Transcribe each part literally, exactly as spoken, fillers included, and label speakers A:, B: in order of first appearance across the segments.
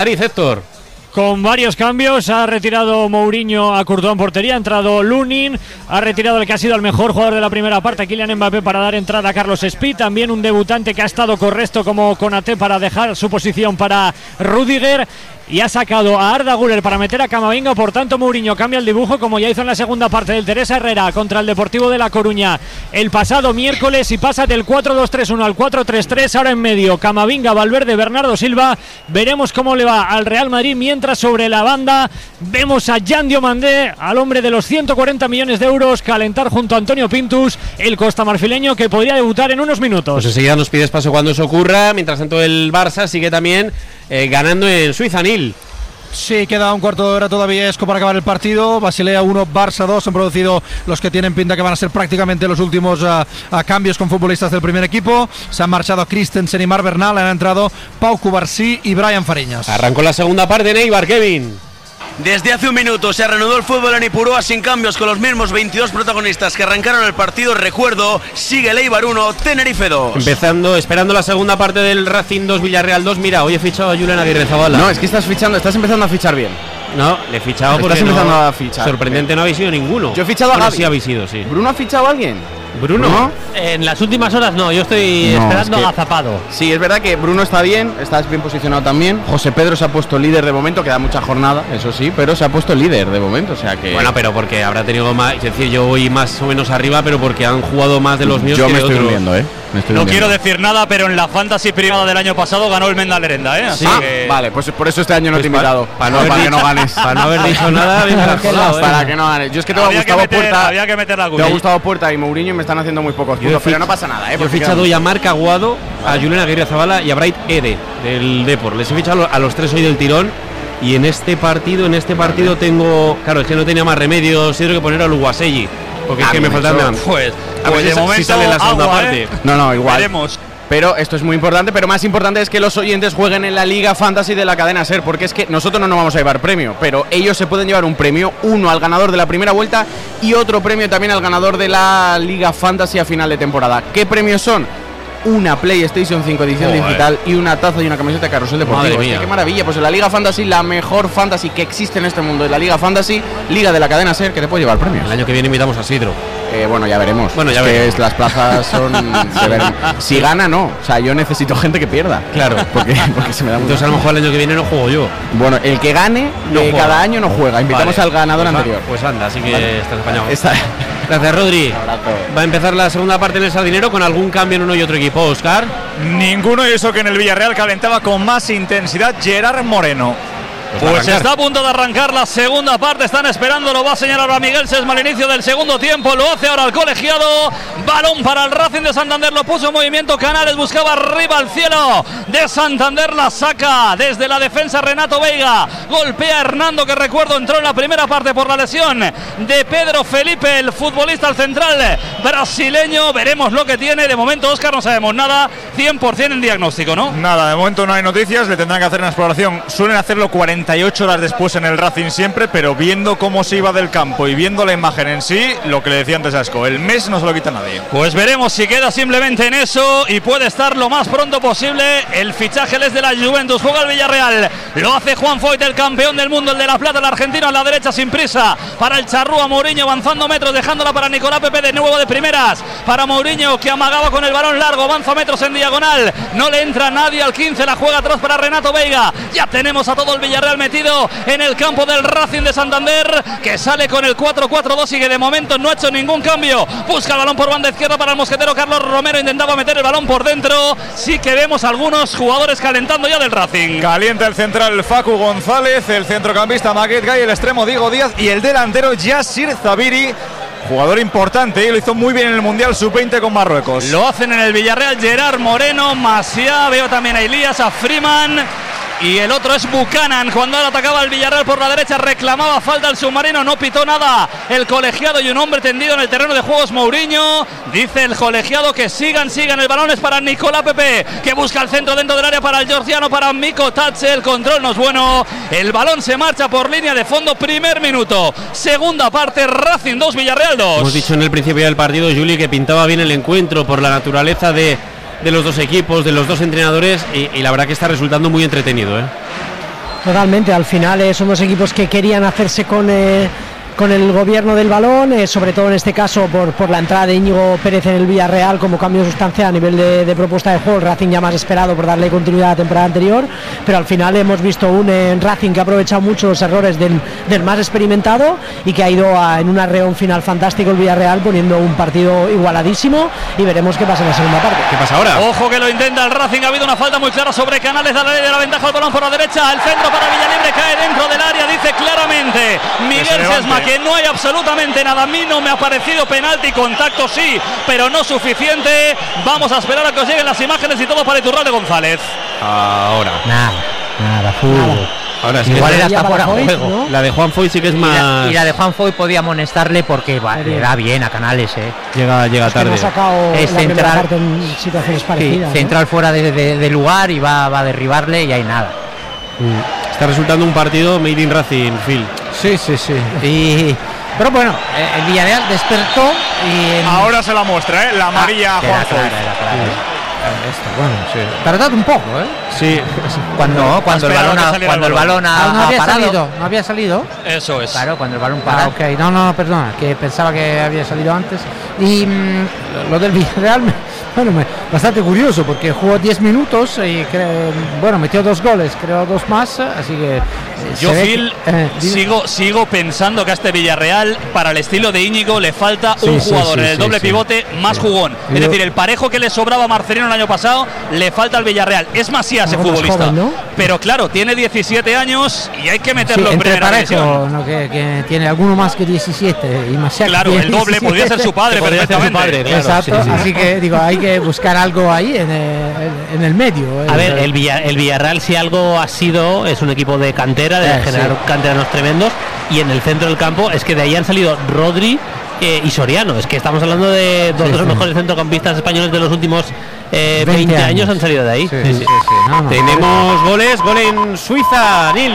A: Héctor.
B: Con varios cambios, ha retirado Mourinho a Courtois en portería, ha entrado Lunin, ha retirado el que ha sido el mejor jugador de la primera parte, Kylian Mbappé, para dar entrada a Carlos Speed, también un debutante que ha estado correcto como Konaté para dejar su posición para Rüdiger, y ha sacado a Arda Güler para meter a Camavinga. Por tanto, Mourinho cambia el dibujo, como ya hizo en la segunda parte del Teresa Herrera contra el Deportivo de La Coruña el pasado miércoles, y pasa del cuatro dos tres uno al cuatro tres tres. Ahora en medio Camavinga, Valverde, Bernardo Silva. Veremos cómo le va al Real Madrid, mientras sobre la banda vemos a Jan Diomandé, al hombre de los ciento cuarenta millones de euros, calentar junto a Antonio Pintus, el costamarfileño, que podría debutar en unos minutos.
A: Pues enseguida nos pides paso cuando eso ocurra. Mientras tanto, el Barça sigue también eh, ganando en Suiza, Nil.
C: Sí, queda un cuarto de hora todavía, Esco, para acabar el partido. Basilea uno, Barça dos. Han producido los que tienen pinta que van a ser prácticamente los últimos uh, uh, cambios con futbolistas del primer equipo. Se han marchado Christensen y Marc Bernal. Han entrado Pau Cubarsí y Brian Fariñas.
A: Arrancó la segunda parte, Neibar, Kevin.
D: Desde hace un minuto se reanudó el fútbol en Ipurúa sin cambios, con los mismos veintidós protagonistas que arrancaron el partido. Recuerdo, sigue el Eibar uno, Tenerife dos.
A: Empezando, esperando la segunda parte del Racing dos, Villarreal dos. Mira, hoy he fichado a Julen Aguirrezabala.
E: No, es que estás fichando, estás empezando a fichar bien.
A: No, le he fichado porque
E: estás empezando
A: no,
E: a fichar.
A: Sorprendente, no habéis sido ninguno.
E: Yo he fichado a
A: bueno,
E: Gavi.
A: Sí habéis sido, sí.
E: ¿Bruno ha fichado a alguien?
A: ¿Bruno?
E: ¿Bruno?
F: En las últimas horas no, yo estoy
E: No,
F: esperando
E: es que-
F: a Zapado.
E: Sí, es verdad que Bruno está bien, estás bien posicionado también. José Pedro se ha puesto líder de momento, queda mucha jornada, eso sí, pero se ha puesto líder de momento, o sea que...
A: Bueno, pero porque habrá tenido más, es decir, yo voy más o menos arriba, pero porque han jugado más de los míos
E: yo
A: que
E: me
A: de
E: estoy
A: otros.
E: hundiendo, ¿eh? Me estoy
G: No
E: hundiendo.
G: quiero decir nada, pero en la fantasy privada del año pasado ganó el Menda Lerenda, ¿eh? Así
E: Ah,
G: que...
E: vale, pues por eso este año no
A: Pues
E: te he
A: pa-
E: invitado.
A: pa no
E: No,
A: haber
E: para que
A: dicho-
E: no ganes.
A: Para no haber dicho nada, bien calculado, ¿eh?
E: Para que no ganes. Yo es que tengo a
G: había, que
E: Gustavo
G: meter,
E: Puerta.
G: había que meter la
E: Tengo a
G: cuña.
E: Gustavo Puerta y Mourinho y me están haciendo muy pocos
A: Yo he
E: puntos, pero
A: fich-
E: no pasa nada, ¿eh?
A: Yo he
E: porque
A: fichado
E: quedan-
A: hoy a Marc Aguado, a Julen Aguirrezabala y a Bright Ede del Depor. Les he fichado a los tres hoy del tirón. Y en este partido, en este partido tengo... Claro, es que no tenía más remedio, sí tengo que poner a Luguaselli, porque
E: Ah,
A: es que me
E: bien,
A: faltan...
E: eso-
G: Pues,
A: a ver
G: pues
A: si
G: de
A: sa- si
G: momento
A: sale la segunda
G: agua,
A: parte.
G: ¿eh?
E: No, no, igual.
G: Veremos.
E: Pero esto es muy importante, pero más importante es que los oyentes jueguen en la Liga Fantasy de la cadena SER, porque es que nosotros no nos vamos a llevar premio, pero ellos se pueden llevar un premio, uno al ganador de la primera vuelta y otro premio también al ganador de la Liga Fantasy a final de temporada. ¿Qué premios son? Una PlayStation cinco edición
A: Joder.
E: digital y una taza y una camiseta de Carrusel Deportivo.
A: Madre
E: Es que
A: mía.
E: qué maravilla, pues en la Liga Fantasy, la mejor fantasy que existe en este mundo, en la Liga Fantasy, Liga de la cadena SER, que te puede llevar premios.
A: El año que viene invitamos a Sidro.
E: Eh, bueno, ya veremos.
A: Bueno, ya
E: Es que
A: veremos.
E: es- las plazas son de ver- Si gana, no. O sea, yo necesito gente que pierda.
A: Claro.
E: Porque, porque se me da muy
A: Entonces a lo mejor el año que viene no juego yo.
E: Bueno, el que gane
A: No
E: de
A: juega.
E: cada año no juega. Invitamos
A: Vale.
E: al ganador
A: Pues va-
E: anterior.
A: Pues anda, así que
E: Vale.
A: estás apañado.
E: Esta-
A: Gracias, Rodri.
E: Abrazo.
A: Va a empezar la segunda parte en el Sardinero con algún cambio en uno y otro equipo, Oscar.
G: Ninguno, y eso que en el Villarreal calentaba con más intensidad Gerard Moreno.
A: Pues va a
G: Pues
A: arrancar.
G: está a punto de arrancar la segunda parte, están esperando, lo va a señalar ahora Miguel Sesma al inicio del segundo tiempo, lo hace ahora el colegiado, balón para el Racing de Santander, lo puso en movimiento Canales, buscaba arriba al cielo de Santander, la saca desde la defensa Renato Veiga, golpea a Hernando, que recuerdo entró en la primera parte por la lesión de Pedro Felipe, el futbolista al central brasileño, veremos lo que tiene, de momento Óscar no sabemos nada, cien por ciento en diagnóstico, ¿no?
H: Nada, de momento no hay noticias, le tendrán que hacer una exploración. Suelen hacerlo cuarenta y ocho horas después en el Racing siempre, pero viendo cómo se iba del campo y viendo la imagen en sí, lo que le decía antes a Esco, el mes no se lo quita nadie.
G: Pues veremos si queda simplemente en eso y puede estar lo más pronto posible. El fichaje es de la Juventus, juega el Villarreal, lo hace Juan Foyt, el campeón del mundo, el de La Plata, el argentino a la derecha sin prisa, para el charrúa Mourinho avanzando metros, dejándola para Nicolás Pepe de nuevo de primeras, para Mourinho que amagaba con el balón largo, avanza metros en diagonal, no le entra nadie al quince, la juega atrás para Renato Veiga, ya tenemos a todo el Villarreal metido en el campo del Racing de Santander, que sale con el cuatro cuatro dos y que de momento no ha hecho ningún cambio, busca el balón por banda izquierda para el mosquetero Carlos Romero, intentaba meter el balón por dentro, sí que vemos algunos jugadores calentando ya del Racing.
H: Calienta el central Facu González, el centrocampista Maguet Gay, el extremo Diego Díaz y el delantero Yassir Zabiri, jugador importante, y lo hizo muy bien en el Mundial sub veinte con Marruecos.
G: Lo hacen en el Villarreal Gerard Moreno, Maciá, veo también a Elías, a Freeman y el otro es Buchanan. Cuando ahora atacaba el Villarreal por la derecha, reclamaba falta el submarino, no pitó nada el colegiado y un hombre tendido en el terreno de juegos Mourinho. Dice el colegiado que sigan, sigan, el balón es para Nicolás Pepe, que busca el centro dentro del área para el georgiano, para Miko Tatse, el control no es bueno, el balón se marcha por línea de fondo, primer minuto, segunda parte, Racing dos, Villarreal dos.
A: Hemos dicho en el principio del partido, Juli, que pintaba bien el encuentro por la naturaleza de, de los dos equipos, de los dos entrenadores, y, y la verdad que está resultando muy entretenido, ¿eh?
I: Totalmente, al final eh, son dos equipos que querían hacerse con... Eh, con el gobierno del balón, eh, sobre todo en este caso por, por la entrada de Íñigo Pérez en el Villarreal como cambio sustancial a nivel de, de propuesta de juego. El Racing ya más esperado por darle continuidad a la temporada anterior, pero al final hemos visto un eh, Racing que ha aprovechado mucho los errores del, del más experimentado y que ha ido a, en un arreón final fantástico el Villarreal, poniendo un partido igualadísimo, y veremos qué pasa en la segunda parte.
A: ¿Qué pasa ahora?
G: Ojo que lo intenta el Racing, ha habido una falta muy clara sobre Canales, da la ley de la ventaja al balón por la derecha, el centro para Villalibre, cae dentro del área, dice claramente Miguel Sesma que no hay absolutamente nada. A mí no me ha parecido penalti, contacto sí, pero no suficiente. Vamos a esperar a que os lleguen las imágenes y todo para Iturralde González.
A: Ahora.
J: Nada, nada, fútbol.
A: Ahora sí.
J: Igual era hasta fuera de juego.
A: ¿no? La de Juan Foy sí que es más.
J: Y la, y la de Juan Foy podía amonestarle porque va, le da bien a Canales, eh.
A: Llega, llega
I: es
A: tarde.
I: Que no ha sacado
J: es
I: la
J: central,
I: parte en situaciones parecidas.
J: Sí, central, ¿no? Fuera de, de, de lugar y va, va a derribarle y hay nada.
A: Mm. Está resultando un partido made in Racing, Phil.
J: Sí, sí, sí. Y pero bueno, el Villarreal despertó y en...
H: ahora se la muestra, ¿eh? La amarilla
J: ah,
H: a Juan Foy.
J: Esto, bueno, sí. Tardado un poco, ¿eh?
A: Sí.
J: Cuando, cuando el balón, ha, cuando el balón ha,
I: ah, no había
J: parado.
I: Salido, no había salido.
G: Eso es.
J: Claro, cuando el balón para.
I: Ah, ok, no, no, perdona, que pensaba que había salido antes. Y mmm, lo del Villarreal, bueno, me, bastante curioso porque jugó diez minutos y creo, bueno, metió dos goles, creo dos más, así que eh,
G: yo Phil
I: que, eh,
G: sigo sigo pensando que a este Villarreal, para el estilo de Íñigo, le falta
I: sí,
G: un
I: sí,
G: jugador
I: sí,
G: en el
I: sí,
G: doble
I: sí,
G: pivote
I: sí,
G: más
I: sí.
G: jugón.
I: Yo,
G: es decir, el parejo que le sobraba a Marcelino el año pasado le falta al Villarreal. Es Masías, ese futbolista,
I: joven, ¿no?
G: pero claro, tiene diecisiete años y hay que meterlo
I: sí,
G: en primera
I: parejo,
G: división.
I: ¿no? que, que tiene alguno más que diecisiete y Masías
G: Claro, el doble diecisiete. Podría ser su padre,
A: podría ser su padre, claro.
I: Exacto, sí, sí. Así que digo, hay que buscar algo ahí en el, en el medio.
F: A ver, el, Villa, el Villarreal, si algo ha sido, es un equipo de cantera, de eh, generar sí. canteranos tremendos, y en el centro del campo es que de ahí han salido Rodri eh, y Soriano. Es que estamos hablando de dos sí, de los sí. mejores centrocampistas españoles de los últimos eh, veinte, veinte años han salido de ahí.
A: Sí, sí, sí, sí. No, no. Tenemos goles, gol en Suiza, Nil.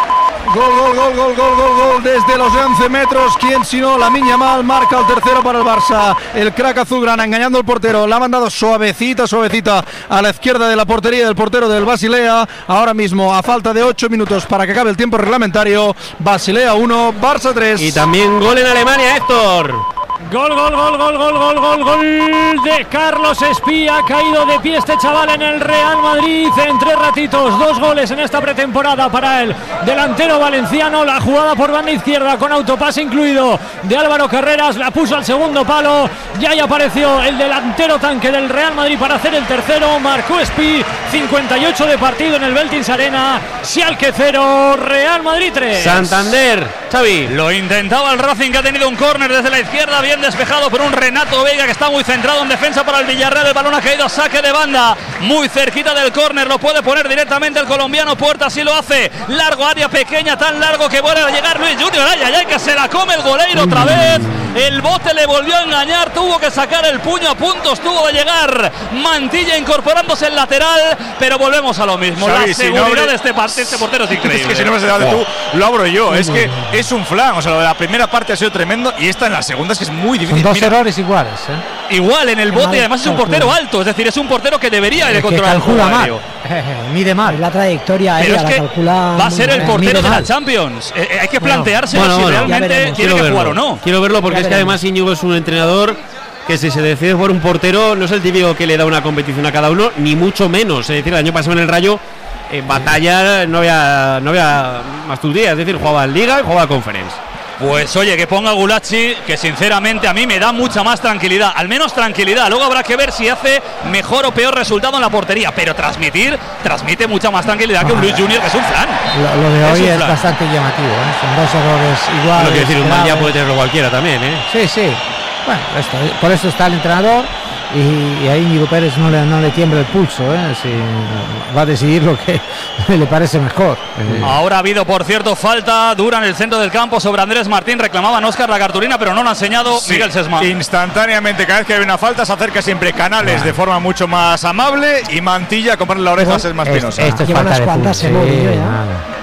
C: Gol, gol, gol, gol, gol, gol, gol desde los once metros. ¿Quién sino Lamine Yamal marca el tercero para el Barça? El crack azulgrana engañando al portero. La ha mandado suavecita, suavecita a la izquierda de la portería del portero del Basilea. Ahora mismo, a falta de ocho minutos para que acabe el tiempo reglamentario, Basilea uno, Barça tres.
A: Y también gol en Alemania, Héctor.
B: Gol, gol, gol, gol, gol, gol, gol, gol de Carlos Espía. Ha caído de pie este chaval en el Real Madrid en tres ratitos. Dos goles en esta pretemporada para el delantero valenciano. La jugada por banda izquierda con autopase incluido de Álvaro Carreras. La puso al segundo palo. Ya ahí apareció el delantero tanque del Real Madrid para hacer el tercero. Marcó Espí. cincuenta y ocho de partido en el Veltins Arena. Schalke cero, Real Madrid tres.
A: Santander, Xavi.
G: Lo intentaba el Racing, que ha tenido un córner desde la izquierda. Bien despejado por un Renato Vega que está muy centrado en defensa para el Villarreal. El balón ha caído a saque de banda, muy cerquita del córner. Lo puede poner directamente el colombiano Puerta, así lo hace. Largo, área pequeña, tan largo que vuelve a llegar Luis Junior. Ay, ay, ay, que se la come el goleiro otra vez. El bote le volvió a engañar, tuvo que sacar el puño a puntos, tuvo de llegar Mantilla incorporándose el lateral, pero volvemos a lo mismo. Xavi, la seguridad si no abre... de este, parte, este portero es increíble.
H: Es que si no me has dado tú, lo abro yo. Es que es un flan. O sea, lo de la primera parte ha sido tremendo y esta en la segunda es que es muy difícil.
I: Son dos
H: Mira,
I: errores iguales, ¿eh?
G: Igual en el bote, y además es un portero alto, es decir, es un portero que debería de controlar el
I: juego aéreo. Mide mal la trayectoria
G: aérea,
I: es que
G: la calcula. Va a ser el portero de la Champions. Eh, hay que plantearse bueno, si bueno, realmente tiene que
A: verlo.
G: jugar o no.
A: Quiero verlo porque ya es que además Íñigo es un entrenador que si se decide por un portero no es el típico que le da una competición a cada uno, ni mucho menos. Es decir, el año pasado en el Rayo en batalla no había no había más tus días, es decir, jugaba en Liga y jugaba en Conference.
G: Pues oye, que ponga Gulacsi, que sinceramente a mí me da mucha más tranquilidad, al menos tranquilidad. Luego habrá que ver si hace mejor o peor resultado en la portería, pero transmitir, transmite mucha más tranquilidad que un Luis Junior, que es un flan.
I: Lo, lo de hoy es, es bastante llamativo, ¿eh? Son dos errores iguales.
A: Lo que decir, un mal día puede tenerlo cualquiera también, ¿eh?
I: Sí, sí. Bueno, esto, por eso está el entrenador. Y, y ahí Íñigo Pérez no le, no le tiembla el pulso, ¿eh? Si va a decidir lo que le parece mejor.
G: Ahora ha habido, por cierto, falta dura en el centro del campo sobre Andrés Martín. Reclamaban Óscar la cartulina, pero no lo ha enseñado sí, Miguel Sesma.
H: Instantáneamente, cada vez que hay una falta, se acerca siempre Canales bueno. de forma mucho más amable y Mantilla a comprarle la oreja a Sesma Espinosa.
I: Esto es falta de cuantas se sí,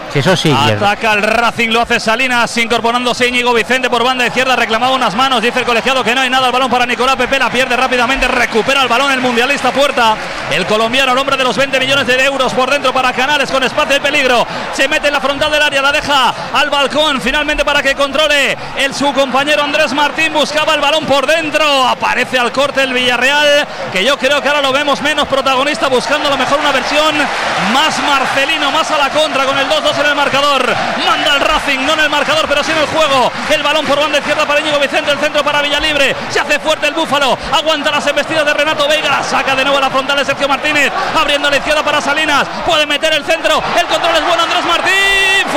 J: Si eso sí.
G: Ataca el Racing, lo hace Salinas, incorporándose Íñigo Vicente por banda izquierda, reclamaba unas manos, dice el colegiado que no hay nada, el balón para Nicolás Pepe, la pierde rápidamente, recupera el balón el mundialista Puerta, el colombiano, el hombre de los veinte millones de euros por dentro para Canales con espacio y peligro, se mete en la frontal del área, la deja al balcón, finalmente para que controle el su compañero Andrés Martín, buscaba el balón por dentro, aparece al corte el Villarreal, que yo creo que ahora lo vemos menos protagonista, buscando a lo mejor una versión más Marcelino, más a la contra, con el dos dos en el marcador, manda el Racing, no en el marcador pero sí en el juego, el balón por banda izquierda para Íñigo Vicente, el centro para Villalibre, se hace fuerte el Búfalo, aguanta las embestidas de Renato Veiga, la saca de nuevo a la frontal de Sergio Martínez, abriendo a la izquierda para Salinas, puede meter el centro, el control es bueno, Andrés Martín,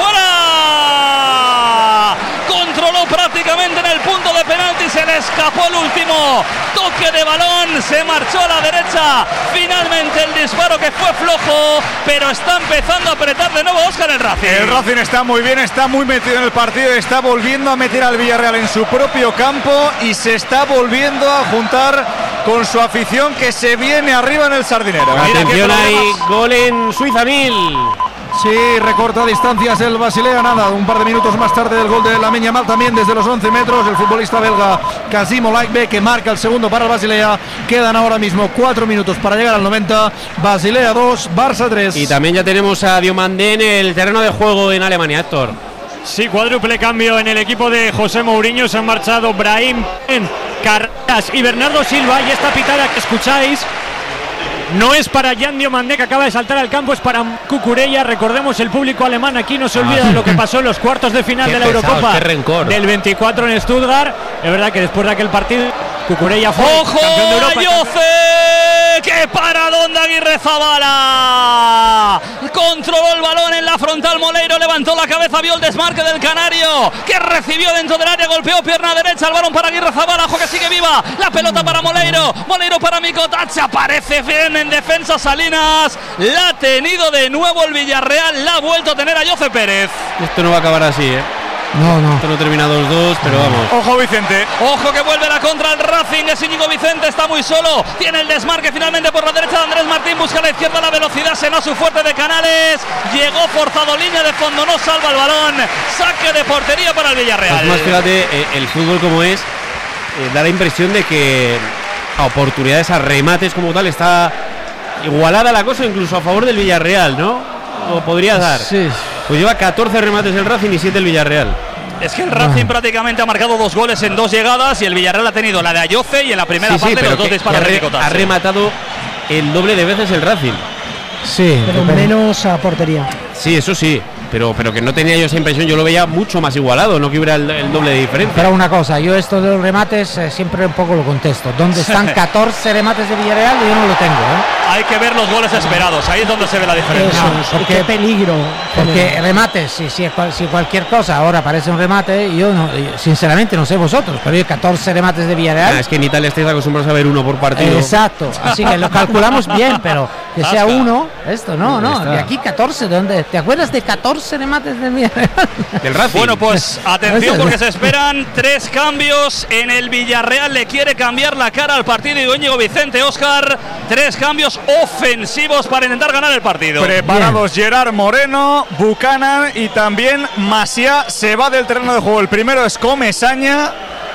G: fuera, controló prácticamente en el punto de penalti, se le escapó el último toque de balón, se marchó a la derecha, finalmente el disparo que fue flojo, pero está empezando a apretar de nuevo Óscar el Racing.
H: El Racing está muy bien, está muy metido en el partido, está volviendo a meter al Villarreal en su propio campo y se está volviendo a juntar con su afición que se viene arriba en el Sardinero.
A: Atención, hay gol en Suiza mil.
C: Sí, recorta distancias el Basilea, nada, un par de minutos más tarde del gol de Lamine Yamal, también desde los once metros, el futbolista belga Kasim Olaikbe, que marca el segundo para el Basilea. Quedan ahora mismo cuatro minutos para llegar al noventa, Basilea dos, Barça tres.
A: Y también ya tenemos a Diomandé en el terreno de juego en Alemania, Héctor.
B: Sí, cuádruple cambio en el equipo de José Mourinho, se han marchado Brahim Carras y Bernardo Silva, y esta pitada que escucháis no es para Jan Diomandé, que acaba de saltar al campo, es para Cucurella. Recordemos, el público alemán aquí no se olvida ah. de lo que pasó en los cuartos de final
A: qué
B: de la
A: pesados,
B: Eurocopa
A: qué rencor.
B: del veinticuatro en Stuttgart. Es verdad que después de aquel partido Cucurella fue
G: ¡ojo!
B: campeón de Europa.
G: ¡Ayoce! ¡Qué paradón de Aguirre Zabala! Controló el balón en la frontal, Moleiro levantó la cabeza, vio el desmarque del canario, que recibió dentro del área, golpeó pierna derecha, el balón para Aguirre Zabala, ojo que sigue viva, la pelota para Moleiro, Moleiro para Mikotac, aparece bien en defensa Salinas, la ha tenido de nuevo el Villarreal, la ha vuelto a tener a Ayoce Pérez.
A: Esto no va a acabar así, ¿eh?
J: No, no.
A: Esto no termina dos dos, pero vamos.
H: Ojo Vicente.
G: Ojo que vuelve la contra el Racing. Es Íñigo Vicente, está muy solo. Tiene el desmarque finalmente por la derecha de Andrés Martín. Busca a la izquierda la velocidad. Se no su fuerte de Canales. Llegó forzado, línea de fondo. No salva el balón. Saque de portería para el Villarreal.
A: Además, fíjate, eh, el fútbol como es, eh, da la impresión de que a oportunidades, a remates como tal, está igualada la cosa, incluso a favor del Villarreal, ¿no? O podría dar.
J: Sí.
A: Pues lleva catorce remates el Racing y siete el Villarreal.
G: Es que el Racing ah. prácticamente ha marcado dos goles en dos llegadas y el Villarreal ha tenido la de Ayoce y en la primera
A: sí, sí,
G: parte los dos
A: que,
G: disparos
A: que
G: de
A: Mikotac. Ha rematado el doble de veces el Racing.
I: Sí, pero menos a portería.
A: Sí, eso sí. Pero, pero que no tenía yo esa impresión, yo lo veía mucho más igualado, no que hubiera el, el doble de diferencia.
J: Pero una cosa, yo esto de los remates eh, siempre un poco lo contesto. ¿Dónde están catorce remates de Villarreal? Yo no lo tengo, ¿eh?
G: Hay que ver los goles esperados, ahí es donde se ve la diferencia.
I: Eso, no, porque, qué peligro.
J: Porque remates, si, si, si cualquier cosa ahora aparece un remate, yo no, sinceramente no sé vosotros, pero yo catorce remates de Villarreal.
A: Ah, es que en Italia estáis acostumbrados a ver uno por partido.
J: Exacto, así que lo calculamos bien, pero que sea uno, esto no, no, de aquí catorce, ¿de dónde? ¿Te acuerdas de catorce remates de Villarreal?
A: Del Racing.
G: Bueno, pues atención porque se esperan tres cambios en el Villarreal, le quiere cambiar la cara al partido y Íñigo Vicente, Óscar, tres cambios ofensivos para intentar ganar el partido.
H: Preparados bien. Gerard Moreno, Buchanan y también Masia se va del terreno de juego. El primero es Comesaña,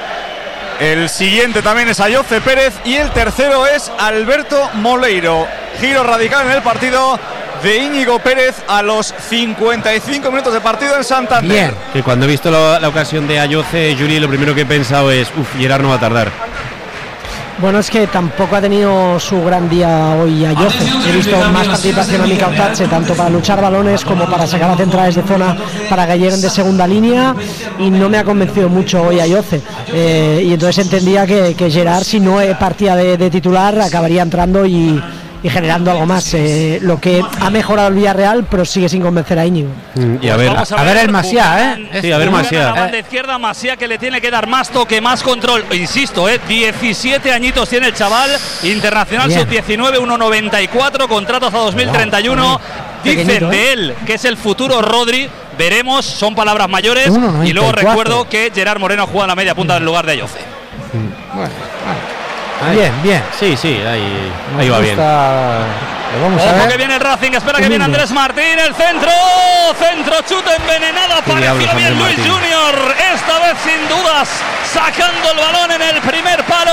H: el siguiente también es Ayoce Pérez y el tercero es Alberto Moleiro. Giro radical en el partido de Íñigo Pérez a los cincuenta y cinco minutos de partido en Santander.
J: Bien.
A: Que cuando he visto la, la ocasión de Ayoce, Juli, lo primero que he pensado es, uff, Gerard no va a tardar.
I: Bueno, es que tampoco ha tenido su gran día hoy Ayoce. He visto más participación a Mikotac, tanto para luchar balones como para sacar a centrales de zona para que lleguen de segunda línea, y no me ha convencido mucho hoy Ayoce. Eh, y entonces entendía que, que Gerard, si no partía de, de titular, acabaría entrando y, y generando algo más. Eh, lo que ha mejorado el Villarreal, pero sigue sin convencer a Íñigo.
A: Mm, y a ver,
G: Vamos
J: a, a ver el Masia, ¿eh?
A: Sí, a ver Masia.
G: La banda izquierda, Masia, que le tiene que dar más toque, más control. Insisto, eh, diecisiete añitos tiene el chaval, internacional sub diecinueve, uno noventa y cuatro, contrato hasta dos mil treinta y uno. Dicen de ¿eh? él que es el futuro Rodri. Veremos, son palabras mayores. Y luego recuerdo que Gerard Moreno juega en la media punta en lugar de Ayoce.
J: Bueno, bueno. Bien, bien.
A: Sí, sí, ahí, ahí va bien.
J: vamos
G: Ojo
J: a ver.
G: que viene el Racing, espera que viene Andrés Martín, el centro, centro, chute envenenado, apareció bien Luis Junior, esta vez sin dudas, sacando el balón en el primer palo,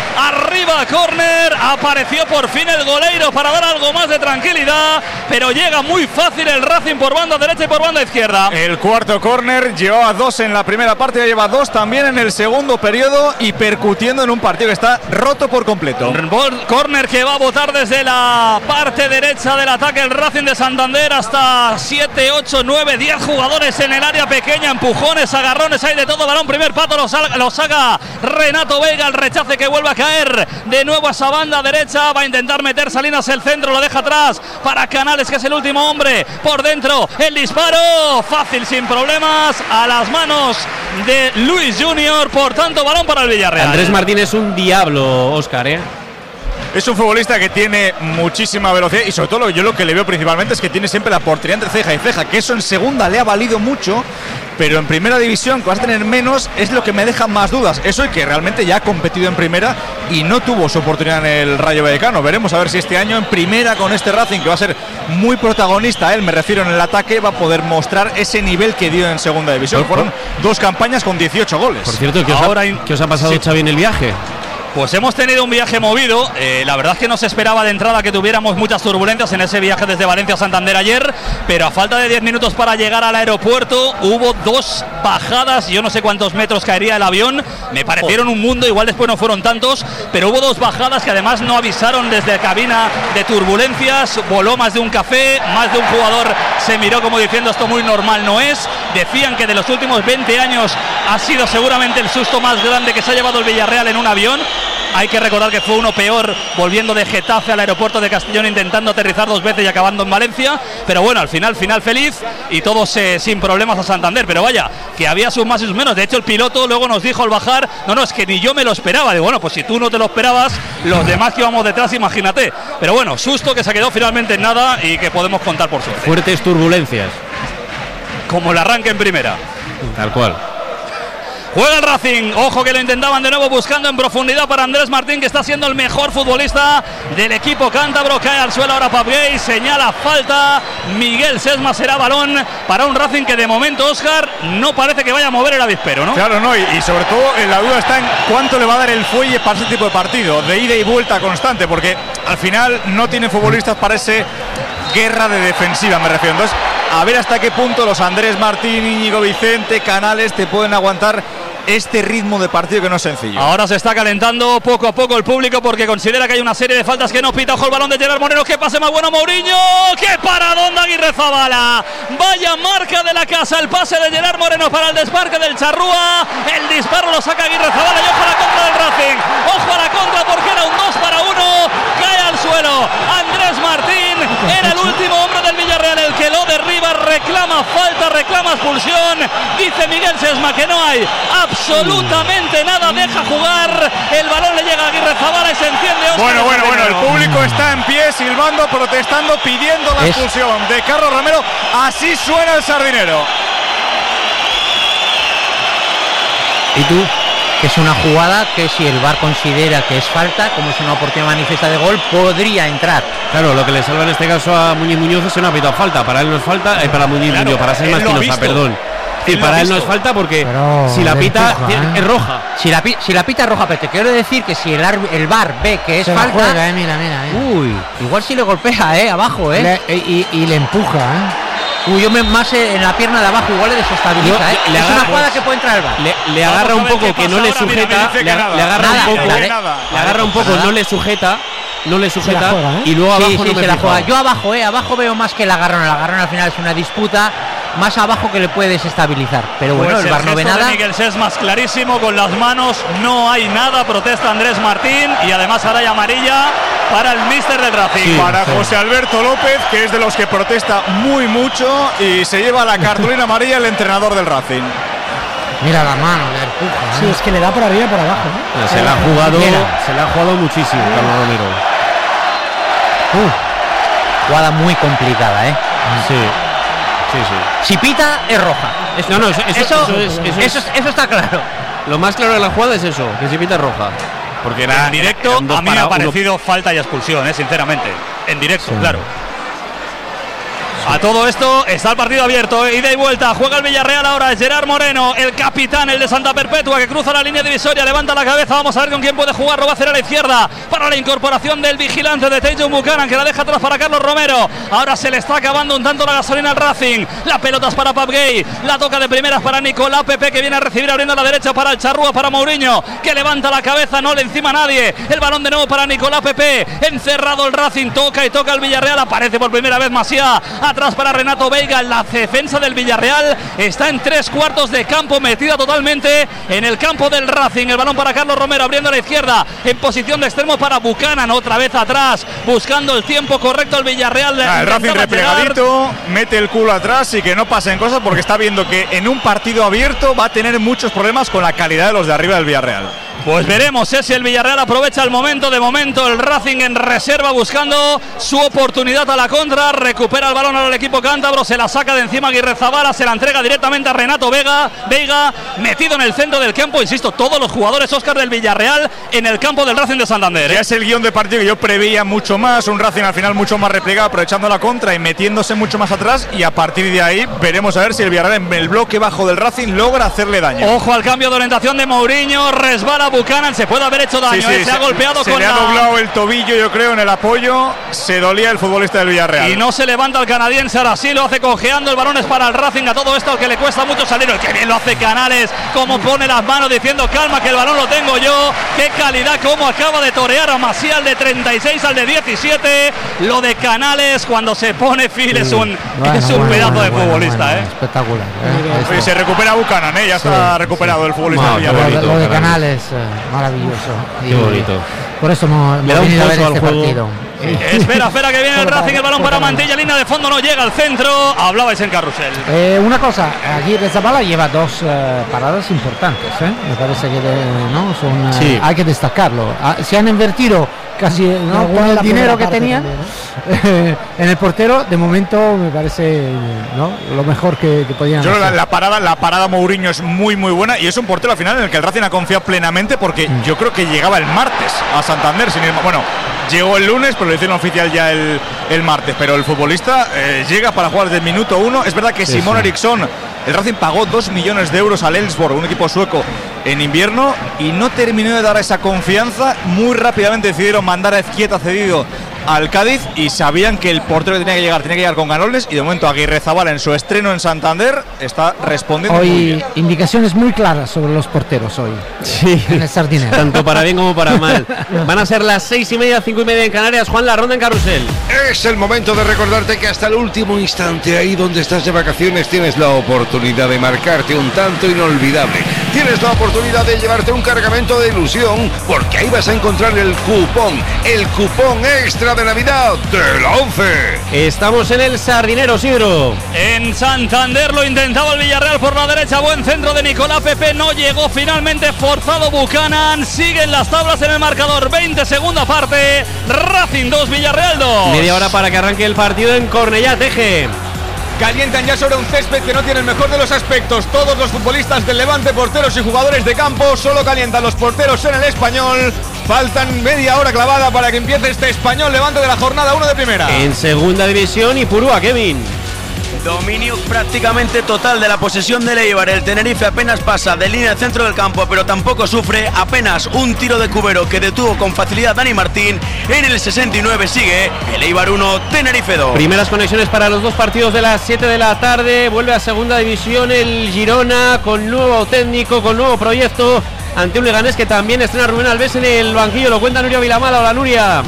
G: arriba córner, apareció por fin el goleiro para dar algo más de tranquilidad, pero llega muy fácil el Racing por banda derecha y por banda izquierda.
H: El cuarto córner, llevaba dos en la primera parte, ya lleva dos también en el segundo periodo y percutiendo en un partido que está roto por completo.
G: Córner que va a botar desde la parte derecha del ataque el Racing de Santander, hasta siete, ocho, nueve, diez jugadores en el área pequeña, empujones, agarrones, hay de todo, balón, primer pato, lo, sal, lo saca Renato Vega, el rechace que vuelve a caer de nuevo a esa banda derecha, va a intentar meter Salinas el centro, lo deja atrás para Canales, que es el último hombre, por dentro, el disparo, fácil, sin problemas, a las manos de Luis Junior, por tanto, balón para el Villarreal.
A: Andrés Martín es un diablo, Óscar, ¿eh?
H: Es un futbolista que tiene muchísima velocidad y sobre todo lo, yo lo que le veo principalmente es que tiene siempre la portería entre ceja y ceja, que eso en segunda le ha valido mucho, pero en primera división, que vas a tener menos, es lo que me deja más dudas. Eso y que realmente ya ha competido en primera y no tuvo su oportunidad en el Rayo Vallecano. Veremos a ver si este año en primera con este Racing, que va a ser muy protagonista, él me refiero en el ataque, va a poder mostrar ese nivel que dio en segunda división.
A: Por,
H: Fueron dos campañas con dieciocho goles.
A: Por cierto, ¿qué os,
G: Ahora,
A: ha, ¿qué os ha pasado, sí, Xavi, en el viaje?
G: Pues hemos tenido un viaje movido, eh, la verdad es que no se esperaba de entrada que tuviéramos muchas turbulencias en ese viaje desde Valencia a Santander ayer, pero a falta de diez minutos para llegar al aeropuerto hubo dos bajadas, yo no sé cuántos metros caería el avión, me parecieron un mundo, igual después no fueron tantos, pero hubo dos bajadas que además no avisaron desde cabina de turbulencias, voló más de un café, más de un jugador se miró como diciendo esto muy normal no es, decían que de los últimos veinte años ha sido seguramente el susto más grande que se ha llevado el Villarreal en un avión. Hay que recordar que fue uno peor volviendo de Getafe al aeropuerto de Castellón, intentando aterrizar dos veces y acabando en Valencia, pero bueno, al final, final feliz y todos eh, sin problemas a Santander, pero vaya, que había sus más y sus menos. De hecho el piloto luego nos dijo al bajar, no, no, es que ni yo me lo esperaba. Digo, bueno, pues si tú no te lo esperabas, los demás que íbamos detrás, imagínate. Pero bueno, susto que se quedó finalmente en nada y que podemos contar por suerte.
A: Fuertes turbulencias.
G: Como el arranque en primera.
A: Tal cual.
G: Juega el Racing, ojo que lo intentaban de nuevo buscando en profundidad para Andrés Martín, que está siendo el mejor futbolista del equipo cántabro, cae al suelo ahora Papier, señala falta, Miguel Sesma, será balón para un Racing que de momento, Óscar, no parece que vaya a mover el avispero, ¿no?
H: Claro, no, y, y sobre todo en la duda está en cuánto le va a dar el fuelle para ese tipo de partido, de ida y vuelta constante, porque al final no tiene futbolistas para ese guerra de defensiva, me refiero. Entonces, a ver hasta qué punto los Andrés Martín, Íñigo Vicente, Canales te pueden aguantar este ritmo de partido que no es sencillo.
G: Ahora se está calentando poco a poco el público porque considera que hay una serie de faltas que no pita. Ojo el balón de Gerard Moreno, que pase más bueno Mourinho, qué paradón de Aguirre Zabala, vaya marca de la casa, el pase de Gerard Moreno para el desmarque del Charrúa, el disparo lo saca Aguirre Zabala y ojo a la contra del Racing, ojo a la contra porque era un dos para uno, cae al suelo Andrés Martín, era el último hombre del Villarreal el que lo derriba, reclama falta, reclama expulsión, dice Miguel Sesma que no hay absolutamente nada, deja jugar, el balón le llega a Aguirre Zabala y se enciende Óscar.
H: Bueno, bueno, bueno, el público está en pie, silbando, protestando, pidiendo la expulsión de Carlos Romero, así suena el Sardinero.
J: ¿Y tú? Que es una jugada que si el V A R considera que es falta, como es una oportunidad manifiesta de gol, podría entrar.
A: Claro, lo que le salva en este caso a Muñiz Muñoz es una pitado falta, para él no es falta, eh, para Muñiz
G: claro,
A: Muñoz, para ser más Espinosa, perdón. Sí, él para él no es falta porque pero si la pita empuja, ¿eh? Es roja.
J: Si la, si la pita es roja, pero te quiero decir que si el, el V A R ve que es se falta, juega, eh, mira, mira, mira. Uy, igual si le golpea, eh, abajo, eh,
I: le, y, y le empuja, eh.
J: Uy, yo me, más en la pierna de abajo igual le desestabiliza, yo, ¿eh? Le es agarra, una jugada que puede entrar al V A R.
A: Le, le agarra un poco que no le sujeta, le, le agarra un poco, le agarra un poco, no le sujeta. No le sujeta juega, ¿eh? Y luego abajo sí, sí, no me
J: se la juega. Yo abajo, eh, abajo veo más que el agarrón. El agarrón al final es una disputa más abajo que le puede desestabilizar. Pero bueno, pues el V A R no ve nada.
G: Miguel Sesmas clarísimo con las manos, no hay nada, protesta Andrés Martín y además ahora hay amarilla para el míster del Racing.
H: Sí, para sí. José Alberto López, que es de los que protesta muy mucho y se lleva la cartulina amarilla el entrenador del Racing.
J: Mira la mano, le empuja. ¿eh?
I: Sí, es que le da por arriba y por abajo, ¿no?
A: Se la ha jugado, se la ha jugado muchísimo, Carlos Romero.
J: Uh, jugada muy complicada, ¿eh?
A: Sí, sí, sí.
J: Si pita, es roja.
A: Eso, no, no, eso, eso, eso, eso, es, eso,
J: eso, es, eso está claro.
A: Lo más claro de la jugada es eso, que si pita es roja.
G: Porque era en directo, a mí me ha parecido uno... falta y expulsión, ¿eh? Sinceramente. en directo, sí. Claro. A todo esto está el partido abierto, ida y vuelta, juega el Villarreal ahora, es Gerard Moreno, el capitán, el de Santa Perpetua, que cruza la línea divisoria, levanta la cabeza, vamos a ver con quién puede jugar, lo va a hacer a la izquierda, para la incorporación del vigilante de Tajon Buchanan, que la deja atrás para Carlos Romero, ahora se le está acabando un tanto la gasolina al Racing, la pelota es para Pap Gay, la toca de primeras para Nicolás Pepe, que viene a recibir abriendo a la derecha para el Charrúa, para Mourinho, que levanta la cabeza, no le encima a nadie, el balón de nuevo para Nicolás Pepe, encerrado el Racing, toca y toca el Villarreal, aparece por primera vez Maciá, atrás para Renato Veiga, la defensa del Villarreal está en tres cuartos de campo, metida totalmente en el campo del Racing, el balón para Carlos Romero, abriendo a la izquierda, en posición de extremo para Buchanan, otra vez atrás, buscando el tiempo correcto el Villarreal.
H: Ah, el Racing replegadito, mete el culo atrás y que no pasen cosas, porque está viendo que en un partido abierto va a tener muchos problemas con la calidad de los de arriba del Villarreal.
G: Pues veremos eh, si el Villarreal aprovecha el momento. De momento el Racing en reserva buscando su oportunidad a la contra. Recupera el balón ahora el equipo cántabro, se la saca de encima Aguirrezabala, se la entrega directamente a Renato Vega, Veiga, metido en el centro del campo. Insisto, todos los jugadores, Óscar, del Villarreal en el campo del Racing de Santander. ¿eh?
H: Ya es el guión de partido que yo preveía mucho más, un Racing al final mucho más replegado, aprovechando la contra y metiéndose mucho más atrás, y a partir de ahí veremos a ver si el Villarreal en el bloque bajo del Racing logra hacerle daño.
G: Ojo al cambio de orientación de Mourinho, resbala Buchanan, se puede haber hecho daño, sí, sí, eh, se, se ha golpeado
H: se
G: con
H: le
G: la...
H: ha doblado el tobillo, yo creo, en el apoyo, se dolía el futbolista del Villarreal.
G: Y no se levanta el canadiense, ahora sí lo hace cojeando, el balón es para el Racing, a todo esto al que le cuesta mucho salir, que bien lo hace Canales, como pone las manos diciendo calma que el balón lo tengo yo, qué calidad, como acaba de torear a Maciá, de treinta y seis al de diecisiete, lo de Canales cuando se pone fil sí. es un, bueno, es un bueno, pedazo bueno, de bueno, futbolista, bueno,
J: eh. espectacular. Eh.
H: Oye, se recupera Buchanan, eh, ya sí, está recuperado sí. el futbolista del Villarreal.
J: Lo, lo de Canales, eh, maravilloso.
A: Qué bonito.
J: Por eso hemos, hemos venido a ver este juego. partido.
G: Eh, espera, espera que viene el Racing, el balón para Mantilla, línea de fondo, no llega al centro. Hablabais en carrusel.
J: Eh, una cosa, Aguirrezabala lleva dos uh, paradas importantes, ¿eh? Me parece que de, no son, uh, sí. hay que destacarlo. Uh, se han invertido casi ¿no? con el dinero que tenían también, ¿no? en el portero. De momento me parece ¿no? lo mejor que, que podían
H: Yo
J: hacer.
H: La, la parada la parada Mourinho es muy muy buena, y es un portero al final en el que el Racing ha confiado plenamente, porque mm. yo creo que llegaba el martes a Santander sin ir, bueno, llegó el lunes, pero lo hicieron oficial ya el, el martes. Pero el futbolista eh, llega para jugar desde el minuto uno. Es verdad que sí, Simón sí. Eriksson, el Racing pagó dos millones de euros al Elfsborg, un equipo sueco, en invierno, y no terminó de dar esa confianza. Muy rápidamente decidieron mandar a Ezquieta cedido al Cádiz, y sabían que el portero que tenía que llegar tenía que llegar con ganoles, y de momento Aguirrezabala en su estreno en Santander está respondiendo
J: hoy
H: muy bien.
J: Indicaciones muy claras sobre los porteros hoy
A: sí.
J: en el Sardinero,
A: tanto para bien como para mal. Van a ser las seis y media, cinco y media en Canarias. Juan, la ronda en carrusel.
K: Es el momento de recordarte que hasta el último instante, ahí donde estás de vacaciones, tienes la oportunidad de marcarte un tanto inolvidable. Tienes la oportunidad de llevarte un cargamento de ilusión, porque ahí vas a encontrar el cupón, el cupón extra de Navidad de la ONCE.
A: Estamos en el Sardinero, Sidro.
G: En Santander lo intentaba el Villarreal por la derecha, buen centro de Nicolás Pepe, no llegó finalmente, forzado Buchanan, siguen las tablas en el marcador, veinte segunda parte, Racing dos, Villarreal dos.
A: Media hora para que arranque el partido en Cornellá, Teje.
L: Calientan ya sobre un césped que no tiene el mejor de los aspectos. Todos los futbolistas del Levante, porteros y jugadores de campo, solo calientan los porteros en el Español. Faltan media hora clavada para que empiece este Español Levante de la jornada uno de primera.
A: En segunda división, Ipurúa, Kevin.
D: Dominio prácticamente total de la posesión del Eibar. El Tenerife apenas pasa de línea al centro del campo, pero tampoco sufre. Apenas un tiro de Cubero que detuvo con facilidad Dani Martín. En el sesenta y nueve sigue el Eibar uno, Tenerife dos.
A: Primeras conexiones para los dos partidos de las siete de la tarde. Vuelve a segunda división el Girona con nuevo técnico, con nuevo proyecto, ante un Leganés que también estrena Rubén Alves en el banquillo. Lo cuenta Nuria Vilamala. Hola, Nuria.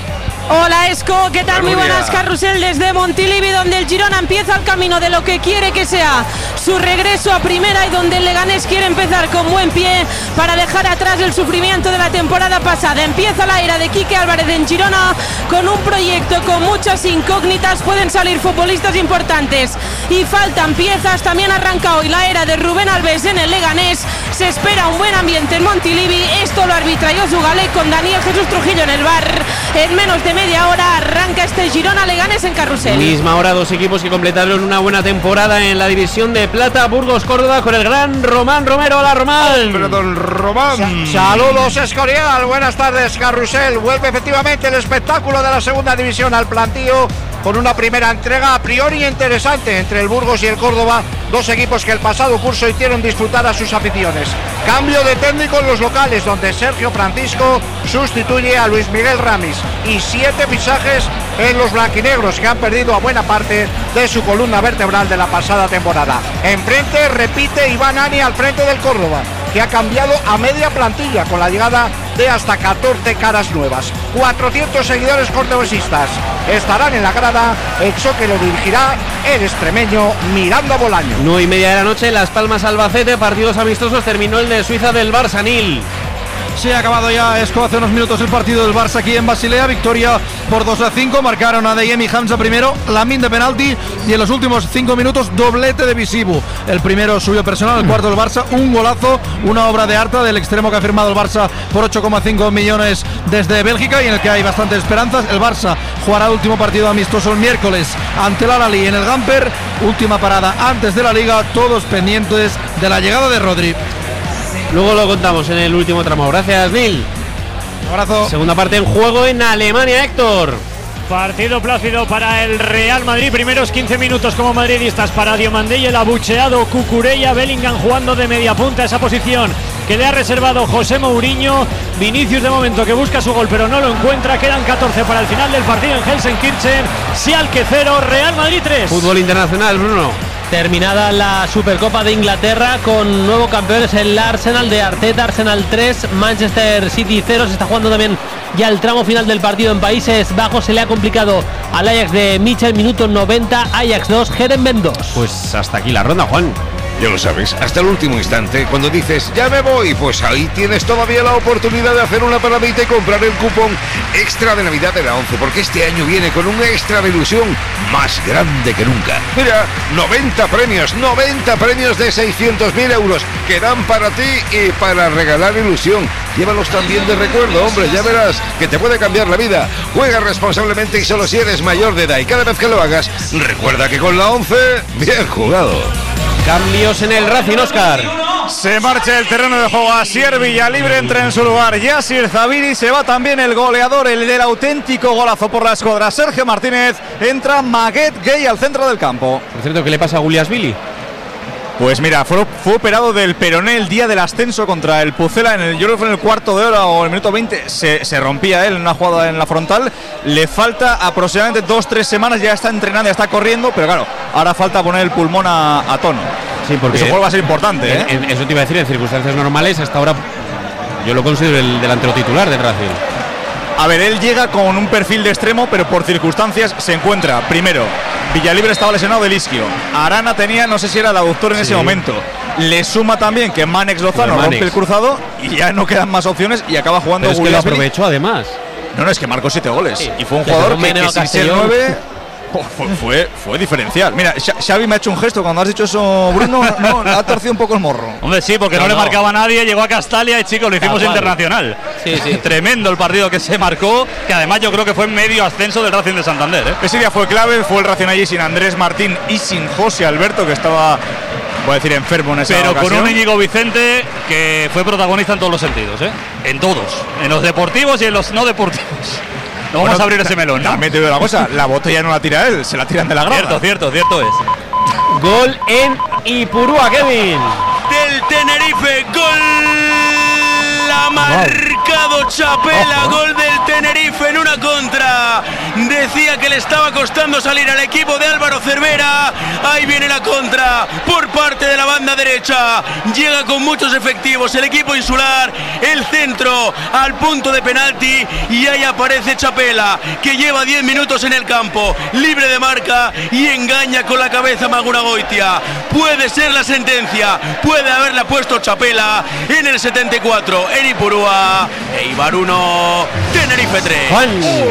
M: Hola Esco, ¿qué tal? Muy buenas, carrusel desde Montilivi, donde el Girona empieza el camino de lo que quiere que sea su regreso a primera, y donde el Leganés quiere empezar con buen pie para dejar atrás el sufrimiento de la temporada pasada. Empieza la era de Quique Álvarez en Girona con un proyecto con muchas incógnitas. Pueden salir futbolistas importantes y faltan piezas. También arranca hoy la era de Rubén Alves en el Leganés. Se espera un buen ambiente en Montilivi. Esto lo arbitra Josu Galé con Daniel Jesús Trujillo en el bar. En menos de media hora arranca este Girona Leganés en Carrusel.
A: Misma hora, dos equipos que completaron una buena temporada en la división de plata. Burgos Córdoba con el gran Román Romero. Hola, Román.
K: Pero don Román.
N: Saludos, Escorial. Buenas tardes, Carrusel. Vuelve efectivamente el espectáculo de la segunda división al plantío, con una primera entrega a priori interesante entre el Burgos y el Córdoba, dos equipos que el pasado curso hicieron disfrutar a sus aficiones. Cambio de técnico en los locales, donde Sergio Francisco sustituye a Luis Miguel Ramis, y siete fichajes en los blanquinegros, que han perdido a buena parte de su columna vertebral de la pasada temporada. Enfrente repite Iván Ani al frente del Córdoba, que ha cambiado a media plantilla con la llegada de hasta catorce caras nuevas. cuatrocientos seguidores cordobesistas estarán en la grada. El choque lo dirigirá el extremeño Miranda Bolaño.
A: nueve y media de la noche, Las Palmas Albacete, partidos amistosos. Terminó el de Suiza del Barça, Nil.
C: Se ha acabado ya, Esco, hace unos minutos el partido del Barça aquí en Basilea. Victoria por dos a cinco. Marcaron a Deyemi Hamza primero, Lamin de penalti, y en los últimos cinco minutos doblete de Visibu. El primero suyo personal, el cuarto del Barça, un golazo, una obra de arte del extremo que ha firmado el Barça por ocho coma cinco millones desde Bélgica, y en el que hay bastantes esperanzas. El Barça jugará el último partido amistoso el miércoles ante el Al-Ahly en el Gamper. Última parada antes de la Liga, todos pendientes de la llegada de Rodri.
A: Luego lo contamos en el último tramo. Gracias, Nil.
C: Un abrazo.
A: Segunda parte en juego en Alemania, Héctor.
B: Partido plácido para el Real Madrid. Primeros quince minutos como madridistas para Diomandé y el abucheado Cucurella. Bellingham jugando de media punta, esa posición que le ha reservado José Mourinho. Vinicius de momento que busca su gol pero no lo encuentra. Quedan catorce para el final del partido en Gelsenkirchen. Schalke cero, Real Madrid tres.
A: Fútbol internacional, Bruno.
F: Terminada la Supercopa de Inglaterra con nuevo campeones el Arsenal de Arteta. Arsenal tres, Manchester City cero. Se está jugando también ya el tramo final del partido en Países Bajos. Se le ha complicado al Ajax de Mitchell, minuto noventa. Ajax dos, Herenveen dos.
A: Pues hasta aquí la ronda, Juan.
K: Ya lo sabes, hasta el último instante, cuando dices ya me voy, pues ahí tienes todavía la oportunidad de hacer una paradita y comprar el cupón extra de Navidad de la once, porque este año viene con un extra de ilusión más grande que nunca. Mira, noventa premios, noventa premios de seiscientos mil euros que dan para ti y para regalar ilusión. Llévalos también de recuerdo, hombre, ya verás que te puede cambiar la vida. Juega responsablemente y solo si eres mayor de edad, y cada vez que lo hagas, recuerda que con la once, bien jugado.
A: Cambios en el Racing, Óscar.
H: Se marcha el terreno de juego. Asier Villalibre entra en su lugar. Yasir Zabiri. Se va también el goleador, el del auténtico golazo por la escuadra, Sergio Martínez. Entra Maguet Gay al centro del campo.
A: Por cierto, ¿qué le pasa a Guliasvili?
H: Pues mira, fue, fue operado del peroné el día del ascenso contra el Pucela. En el, yo creo que fue en el cuarto de hora o el minuto veinte. Se, se rompía él en una jugada en la frontal. Le falta aproximadamente dos tres semanas. Ya está entrenando, ya está corriendo. Pero claro, ahora falta poner el pulmón a, a tono.
A: Sí, porque
H: ese juego va a ser importante, ¿eh?
A: En, en, eso te iba a decir, en circunstancias normales, hasta ahora yo lo considero el delantero titular del Racing.
H: A ver, él llega con un perfil de extremo, pero por circunstancias se encuentra. Primero, Villalibre estaba lesionado del isquio. Arana tenía, no sé si era el aductor en sí. ese momento. Le suma también que Manex Lozano rompe el cruzado y ya no quedan más opciones y acaba jugando.
A: Pero es que lo aprovechó además.
H: No, no, es que marcó siete goles. Sí. Y fue un jugador que, que sin ser nueve... Fue, fue, fue diferencial. Mira, Xavi me ha hecho un gesto cuando has dicho eso, Bruno. No, no, ha torcido un poco el morro.
G: Hombre, sí, porque no, no le marcaba a nadie. Llegó a Castalia y, chicos, lo hicimos Tal internacional.
A: Sí, sí.
G: Tremendo el partido que se marcó, que además yo creo que fue en medio ascenso del Racing de Santander, ¿eh?
H: Ese día fue clave. Fue el Racing allí sin Andrés Martín y sin José Alberto, que estaba, voy a decir, enfermo en esa
G: Pero
H: ocasión.
G: Con un Íñigo Vicente que fue protagonista en todos los sentidos, ¿eh? En todos. En los deportivos y en los no deportivos. No vamos bueno, a abrir ese melón, ¿no?
H: También te digo una cosa, la botella no la tira él, se la tiran de la grada.
G: Cierto, cierto, cierto es.
A: Gol en Ipurúa, Kevin.
D: Del Tenerife, gol ha marcado Chapela, gol del Tenerife en una contra. Decía que le estaba costando salir al equipo de Álvaro Cervera. Ahí viene la contra por parte de la banda derecha. Llega con muchos efectivos el equipo insular. El centro al punto de penalti y ahí aparece Chapela, que lleva diez minutos en el campo, libre de marca y engaña con la cabeza Magura Goitia. Puede ser la sentencia, puede haberla puesto Chapela en el setenta y cuatro en Ipurúa. Eibar uno, Tenerife tres.
A: Juan.
H: Un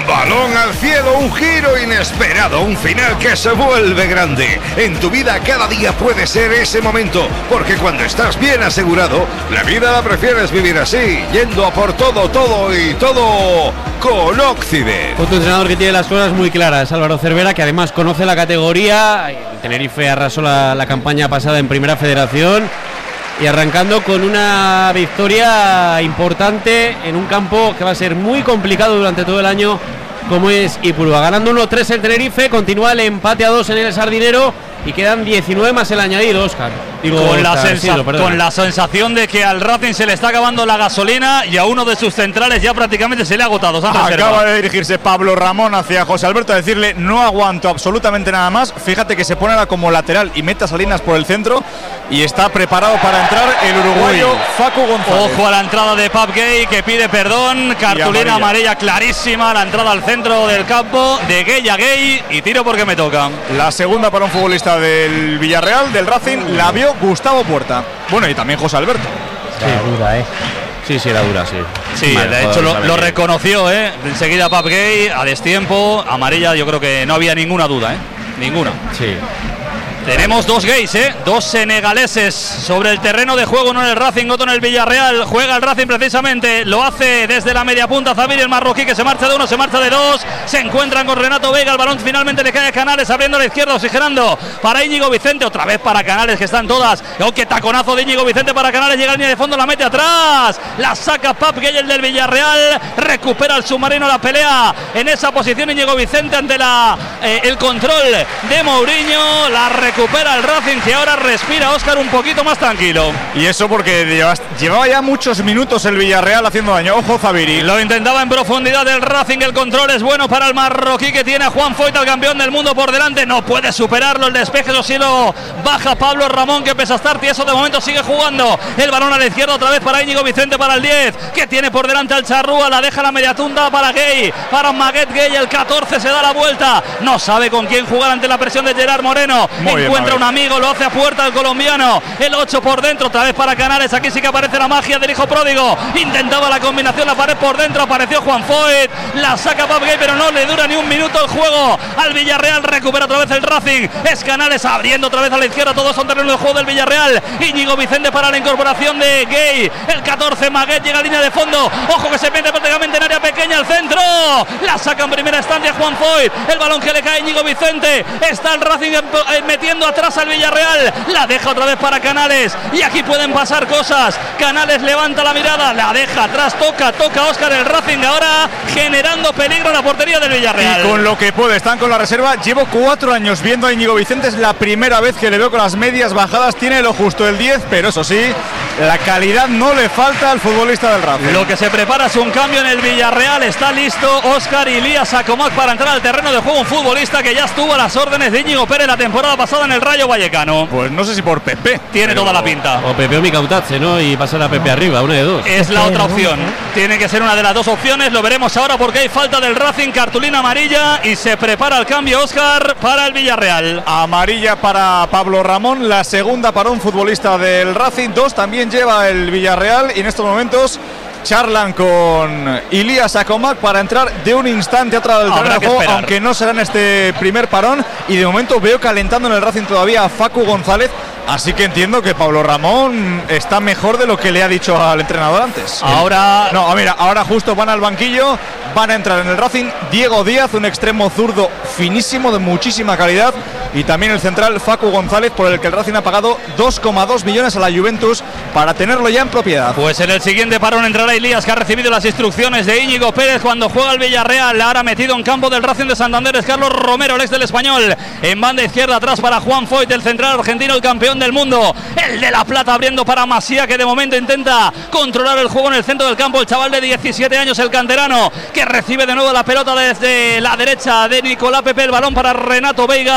K: Balón al cielo, un giro inesperado, un final que se vuelve grande. En tu vida cada día puede ser ese momento, porque cuando estás bien asegurado, la vida la prefieres vivir así, yendo a por todo, todo y todo con Occident.
A: Otro entrenador que tiene las cosas muy claras, Álvaro Cervera, que además conoce la categoría. El Tenerife arrasó la, la campaña pasada en Primera Federación y arrancando con una victoria importante en un campo que va a ser muy complicado durante todo el año, como es Ipurúa. Ganando uno tres el Tenerife, continúa el empate a dos en el Sardinero y quedan diecinueve más el añadido, Óscar.
G: Digo, con, la sensa- con la sensación de que al Racing se le está acabando la gasolina y a uno de sus centrales ya prácticamente se le ha agotado.
H: Acaba reserva. de dirigirse Pablo Ramón hacia José Alberto a decirle: no aguanto absolutamente nada más. Fíjate que se pone ahora como lateral y mete a Salinas por el centro y está preparado para entrar el uruguayo Uy. Facu González.
G: Ojo a la entrada de Pap Gay, que pide perdón. Cartulina amarilla. amarilla clarísima. La entrada al centro del campo de Gay a Gay y tiro porque me toca.
H: La segunda para un futbolista del Villarreal, del Racing, la vio Gustavo Puerta. Bueno, y también José Alberto.
F: Sí, era dura, ¿eh?
A: Sí, sí, era dura, sí.
G: Sí, vale, de hecho lo, lo reconoció, ¿eh? Enseguida Pap Gay, a destiempo, amarilla, yo creo que no había ninguna duda, ¿eh? Ninguna.
A: Sí.
G: Tenemos dos gays, ¿eh? Dos senegaleses sobre el terreno de juego, uno en el Racing, otro en el Villarreal. Juega el Racing precisamente, lo hace desde la media punta Zabir, el marroquí, que se marcha de uno, se marcha de dos. Se encuentran con Renato Vega, el balón finalmente le cae a Canales, abriendo a la izquierda, oxigenando para Íñigo Vicente, otra vez para Canales, que están todas. ¡Oh, qué taconazo de Íñigo Vicente para Canales! Llega a la línea de fondo, la mete atrás, la saca Pap Gay, el del Villarreal, recupera el submarino la pelea en esa posición Íñigo Vicente ante la eh, el control de Mourinho, la recupera el Racing, que ahora respira, Óscar, un poquito más tranquilo.
H: Y eso porque llevaba, llevaba ya muchos minutos el Villarreal haciendo daño. Ojo Zabiri.
G: Lo intentaba en profundidad el Racing, el control es bueno para el marroquí, que tiene a Juan Foyt, el campeón del mundo, por delante. No puede superarlo, el despeje, eso sí lo baja Pablo Ramón, que pese a estar tieso de momento sigue jugando. El balón a la izquierda otra vez para Íñigo Vicente, para el diez, que tiene por delante al Charrúa, la deja la media tunda para Gay, para Maguet Gay, el catorce se da la vuelta, no sabe con quién jugar ante la presión de Gerard Moreno. Muy encuentra bien, un amigo, lo hace a puerta el colombiano, el ocho por dentro, otra vez para Canales, aquí sí que aparece la magia del hijo pródigo, intentaba la combinación, la pared por dentro, apareció Juan Foyt, la saca Pap Gay, pero no le dura ni un minuto el juego al Villarreal, recupera otra vez el Racing, es Canales abriendo otra vez a la izquierda, todos son terreno de juego del Villarreal, Íñigo Vicente para la incorporación de Gay, el catorce, Maguet llega a línea de fondo, ojo que se mete prácticamente en área pequeña al centro, la saca en primera instancia Juan Foyt, el balón que le cae a Íñigo Vicente, está el Racing metiendo atrás al Villarreal, la deja otra vez para Canales y aquí pueden pasar cosas. Canales levanta la mirada, la deja atrás, toca, toca Óscar, el Racing ahora generando peligro en la portería del Villarreal.
H: Y con lo que puede, están con la reserva. Llevo cuatro años viendo a Íñigo Vicente, es la primera vez que le veo con las medias bajadas, tiene lo justo el diez, pero eso sí, la calidad no le falta al futbolista del Racing.
G: Lo que se prepara es un cambio en el Villarreal, está listo Óscar Ilías Acomac para entrar al terreno de juego, un futbolista que ya estuvo a las órdenes de Íñigo Pérez la temporada pasada en el Rayo Vallecano.
H: Pues no sé si por Pepe.
G: Tiene
H: pero...
G: toda la pinta.
A: O Pepe o Micautazze, ¿no? Y pasar a Pepe arriba, una de dos.
G: Es la otra opción. Tiene que ser una de las dos opciones. Lo veremos ahora porque hay falta del Racing, cartulina amarilla y se prepara el cambio, Óscar, para el Villarreal.
H: Amarilla para Pablo Ramón, la segunda para un futbolista del Racing. Dos también lleva el Villarreal y en estos momentos charlan con Ilías Acomac para entrar de un instante a otro del terreno de juego, aunque no será en este primer parón, y de momento veo calentando en el Racing todavía a Facu González, así que entiendo que Pablo Ramón está mejor de lo que le ha dicho al entrenador antes.
G: Ahora
H: no, mira, ahora justo van al banquillo, van a entrar en el Racing Diego Díaz, un extremo zurdo finísimo de muchísima calidad, y también el central Facu González, por el que el Racing ha pagado dos coma dos millones a la Juventus para tenerlo ya en propiedad.
G: Pues en el siguiente parón entrará Ilías, que ha recibido las instrucciones de Íñigo Pérez cuando juega el Villarreal. Ahora metido en campo del Racing de Santander es Carlos Romero, el ex del Español. En banda izquierda atrás para Juan Foyt, el central argentino, el campeón del mundo. El de La Plata abriendo para Masía, que de momento intenta controlar el juego en el centro del campo. El chaval de diecisiete años, el canterano, que recibe de nuevo la pelota desde la derecha de Nicolás Pepe. El balón para Renato Veiga. Como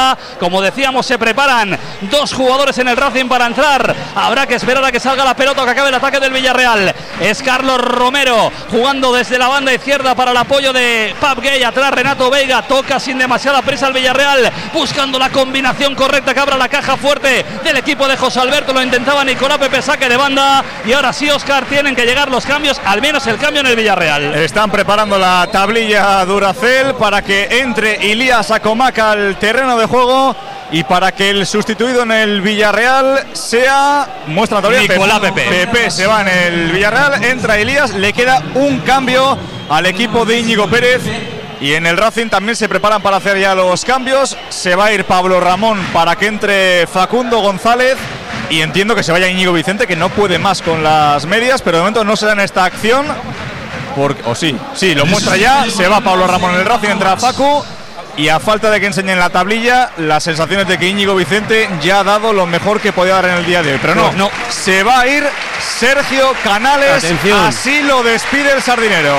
G: Como decíamos, se preparan dos jugadores en el Racing para entrar. Habrá que esperar a que salga la pelota o que acabe el ataque del Villarreal. Es Carlos Romero jugando desde la banda izquierda para el apoyo de Pap Gay. Atrás Renato Veiga, toca sin demasiada prisa al Villarreal, buscando la combinación correcta que abra la caja fuerte del equipo de José Alberto. Lo intentaba Nicolás Pepe, saque de banda. Y ahora sí, Óscar, tienen que llegar los cambios, al menos el cambio en el Villarreal.
H: Están preparando la tablilla Duracell para que entre Ilías Acomac al terreno de juego y para que el sustituido en el Villarreal sea, muestra la tablilla,
G: Nicolás Pepe.
H: Pepe se va en el Villarreal, entra Ilías, le queda un cambio al equipo de Íñigo Pérez. Y en el Racing también se preparan para hacer ya los cambios. Se va a ir Pablo Ramón para que entre Facundo González. Y entiendo que se vaya Íñigo Vicente, que no puede más con las medias, pero de momento no se da en esta acción. Porque, o sí, sí, lo muestra ya. Se va Pablo Ramón en el Racing, entra Facu. Y a falta de que enseñen la tablilla, las sensaciones de que Íñigo Vicente ya ha dado lo mejor que podía dar en el día de hoy. Pero no,
G: Pues no.
H: se va a ir Sergio Canales.
A: Atención.
H: Así lo despide el sardinero.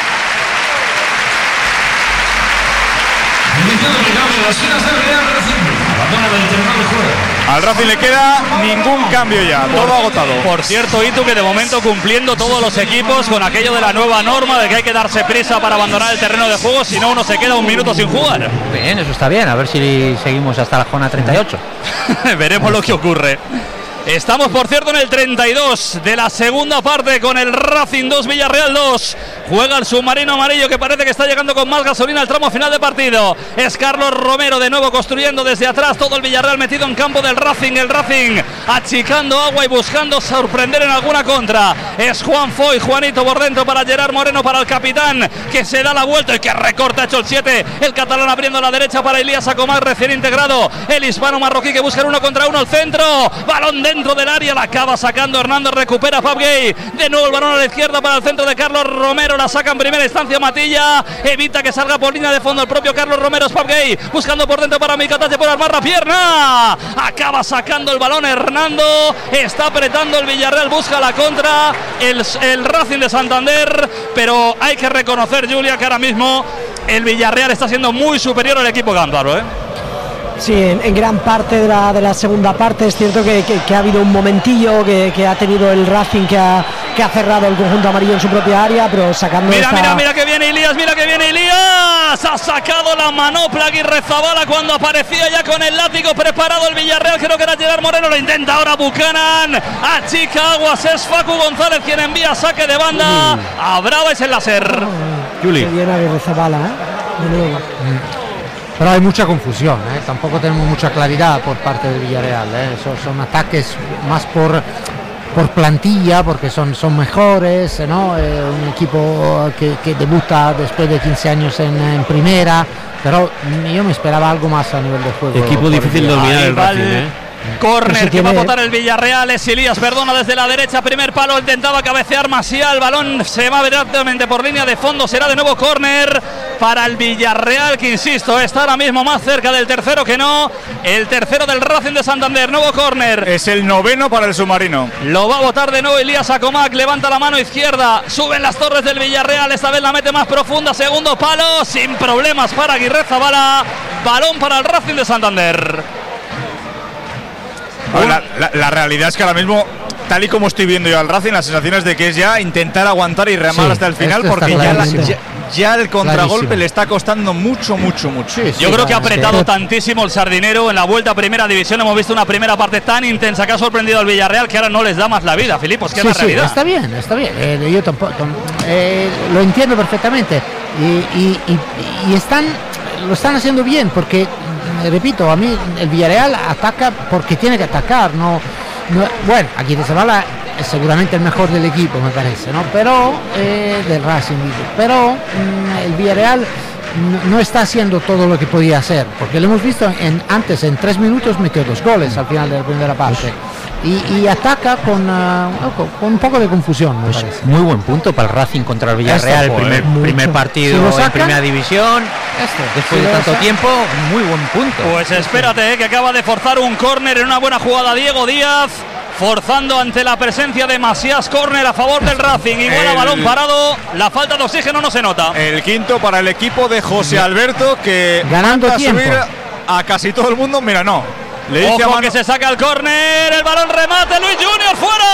H: Al Racing le queda ningún cambio ya, todo agotado.
G: Por cierto, Itu, que de momento cumpliendo todos los equipos con aquello de la nueva norma de que hay que darse prisa para abandonar el terreno de juego, si no uno se queda un minuto sin jugar.
J: Bien, eso está bien, a ver si seguimos hasta la jornada treinta y ocho.
G: Veremos lo que ocurre. Estamos, por cierto, en el treinta y dos de la segunda parte con el Racing dos, Villarreal dos. Juega el submarino amarillo, que parece que está llegando con más gasolina al tramo final de partido. Es Carlos Romero de nuevo construyendo desde atrás, todo el Villarreal metido en campo del Racing. El Racing achicando agua y buscando sorprender en alguna contra. Es Juan Foy, Juanito por dentro para Gerard Moreno, para el capitán, que se da la vuelta y que recorta, ha hecho el siete. El catalán abriendo a la derecha para Ilías Acomac, recién integrado. El hispano marroquí que busca el uno contra uno al centro. Balón dentro dentro del área, la acaba sacando Hernando, recupera Fab Gay, de nuevo el balón a la izquierda para el centro de Carlos Romero, la saca en primera instancia Matilla, evita que salga por línea de fondo el propio Carlos Romero, es Fab Gay, buscando por dentro para Micatache por armar la pierna, acaba sacando el balón Hernando, está apretando el Villarreal, busca la contra, el, el Racing de Santander, pero hay que reconocer, Julia, que ahora mismo el Villarreal está siendo muy superior al equipo gámbaro, ¿eh?
I: Sí, en, en gran parte de la, de la segunda parte es cierto que, que, que ha habido un momentillo que, que ha tenido el Racing que ha, que ha cerrado el conjunto amarillo en su propia área, pero sacando
G: Mira,
I: esta...
G: mira, mira que viene Ilías, mira que viene Ilías, ha sacado la manopla Aguirre Zabala cuando aparecía ya con el látigo preparado el Villarreal, creo que era Gerard Moreno, lo intenta ahora Buchanan, achica aguas, es Facu González quien envía saque de banda, uh. a Brava es el láser.
I: Oh, Juli. Que viene Aguirre Zabala, ¿eh? De nuevo.
J: Mm. Pero hay mucha confusión, ¿eh? Tampoco tenemos mucha claridad por parte del Villarreal, ¿eh? son, son ataques más por, por plantilla, porque son, son mejores, ¿no? Eh, un equipo que, que debuta después de quince años en, en primera, pero yo me esperaba algo más a nivel de juego.
A: Equipo difícil de dominar el Racing, ¿eh?
G: Córner que tiene... va a botar el Villarreal, es Ilías, perdona, desde la derecha, primer palo, intentaba cabecear Maciá, el balón se va directamente por línea de fondo, será de nuevo córner para el Villarreal, que insisto, está ahora mismo más cerca del tercero que no, el tercero del Racing de Santander, nuevo córner.
H: Es el noveno para el submarino.
G: Lo va a botar de nuevo Ilías Acomac, levanta la mano izquierda, suben las torres del Villarreal, esta vez la mete más profunda, segundo palo, sin problemas para Aguirre Zabala, balón para el Racing de Santander.
H: La, la, la realidad es que ahora mismo, tal y como estoy viendo yo al Racing, la sensación es de que es ya intentar aguantar y remar sí, hasta el final, porque ya, la, ya, ya el contragolpe clarísimo. Le está costando mucho, mucho, mucho.
G: Sí, sí, yo creo que ha apretado sí. tantísimo el sardinero en la vuelta a primera división. Hemos visto una primera parte tan intensa que ha sorprendido al Villarreal que ahora no les da más la vida, Filipos, que sí, es la
J: sí,
G: realidad.
J: Está bien, está bien. Eh, yo tampoco eh, lo entiendo perfectamente y, y, y, y están lo están haciendo bien, porque repito, a mí el Villarreal ataca porque tiene que atacar, no, no bueno, Aguirre Zabala es seguramente el mejor del equipo, me parece, ¿no? Pero eh, del Racing, pero mmm, el Villarreal no, no está haciendo todo lo que podía hacer, porque lo hemos visto en, antes en tres minutos metió dos goles al final de la primera parte. Y, y ataca con, uh, con, con un poco de confusión, me
O: pues
J: parece.
O: Muy buen punto para el Racing contra el Villarreal, Esto, primer, primer partido si en primera división, Esto, después si de tanto tiempo, muy buen punto.
G: Pues espérate, eh, que acaba de forzar un córner en una buena jugada Diego Díaz, forzando ante la presencia de Masías, córner a favor del Racing, igual a balón parado, la falta de oxígeno no se nota.
H: El quinto para el equipo de José Alberto, que
J: ganando tiempo.
H: Subir a casi todo el mundo. Mira, no. Le dice
G: Ojo
H: a Manu...
G: que se saca el córner, el balón remate, Luis Junior fuera.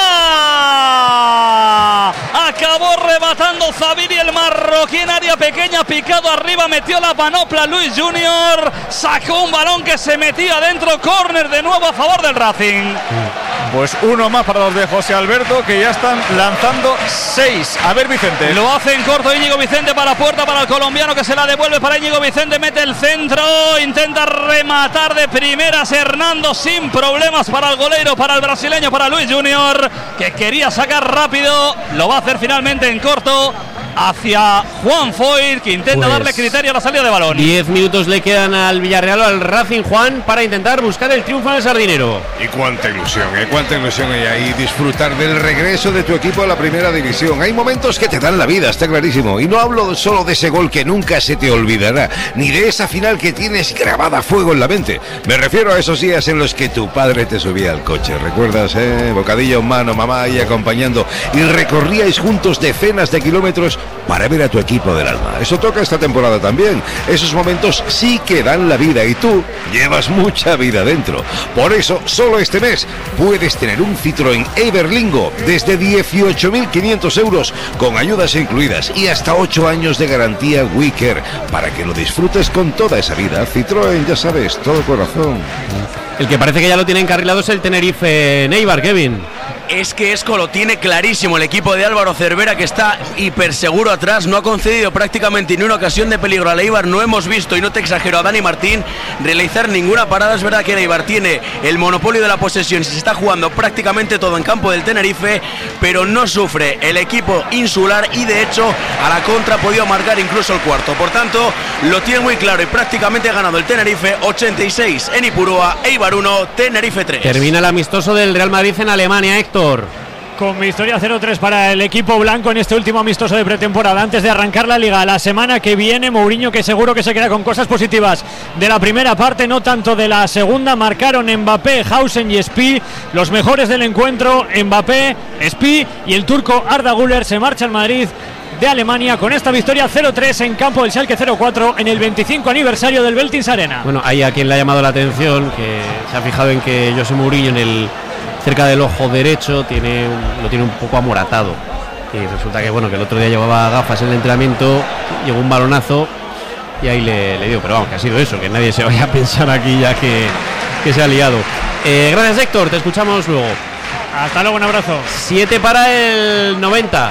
G: Acabó rematando Zabiri, el marroquí en área pequeña, picado arriba, metió la panopla Luis Junior, sacó un balón que se metía dentro, córner de nuevo a favor del Racing.
H: Pues uno más para los de José Alberto, que ya están lanzando seis. A ver, Vicente.
G: Lo hace en corto Íñigo Vicente para puerta para el colombiano, que se la devuelve para Íñigo Vicente, mete el centro, intenta rematar de primeras Hernando sin problemas para el goleiro, para el brasileño, para Luis Junior, que quería sacar rápido, lo va a hacer finalmente en corto hacia Juan Foyt, que intenta pues darle criterio a la salida de balón.
A: Diez minutos le quedan al Villarreal o al Racing, Juan, para intentar buscar el triunfo en el Sardinero.
K: Y cuánta ilusión, ¿eh? Cuánta ilusión hay ahí, disfrutar del regreso de tu equipo a la primera división. Hay momentos que te dan la vida, está clarísimo. Y no hablo solo de ese gol que nunca se te olvidará, ni de esa final que tienes grabada a fuego en la mente. Me refiero a esos días en los que tu padre te subía al coche. ¿Recuerdas, eh? Bocadillo en mano, mamá ahí acompañando, y recorríais juntos decenas de kilómetros para ver a tu equipo del alma. Eso toca esta temporada también. Esos momentos sí que dan la vida y tú llevas mucha vida dentro. Por eso, solo este mes puedes tener un Citroën Everlingo desde dieciocho mil quinientos euros con ayudas incluidas y hasta ocho años de garantía WeCare para que lo disfrutes con toda esa vida. Citroën, ya sabes, todo corazón.
A: El que parece que ya lo tiene encarrilado es el Tenerife Neibar, Kevin.
D: Es que Esco lo tiene clarísimo, el equipo de Álvaro Cervera, que está hiper seguro atrás, no ha concedido prácticamente ni una ocasión de peligro a Eibar. No hemos visto, y no te exagero, a Dani Martín realizar ninguna parada. Es verdad que Eibar tiene el monopolio de la posesión y se está jugando prácticamente todo en campo del Tenerife, pero no sufre el equipo insular y de hecho a la contra ha podido marcar incluso el cuarto. Por tanto, lo tiene muy claro y prácticamente ha ganado el Tenerife. Ochenta y seis en Ipurúa, Eibar uno, Tenerife tres.
A: Termina el amistoso del Real Madrid en Alemania, Héctor.
B: Con victoria cero tres para el equipo blanco en este último amistoso de pretemporada antes de arrancar la Liga. La semana que viene, Mourinho, que seguro que se queda con cosas positivas de la primera parte, no tanto de la segunda. Marcaron Mbappé, Hausen y Spi, los mejores del encuentro. Mbappé, Spi y el turco Arda Güler se marcha al Madrid de Alemania con esta victoria cero tres en campo del Schalke cero cuatro en el veinticinco aniversario del Veltins Arena.
A: Bueno, hay a quien le ha llamado la atención, que se ha fijado en que José Mourinho en el cerca del ojo derecho tiene un, lo tiene un poco amoratado, y resulta que bueno que el otro día llevaba gafas en el entrenamiento, llegó un balonazo y ahí le, le dio, pero vamos, que ha sido eso, que nadie se vaya a pensar aquí ya que, que se ha liado. Eh, gracias, Héctor, te escuchamos luego.
B: Hasta luego, un abrazo.
A: siete para el noventa.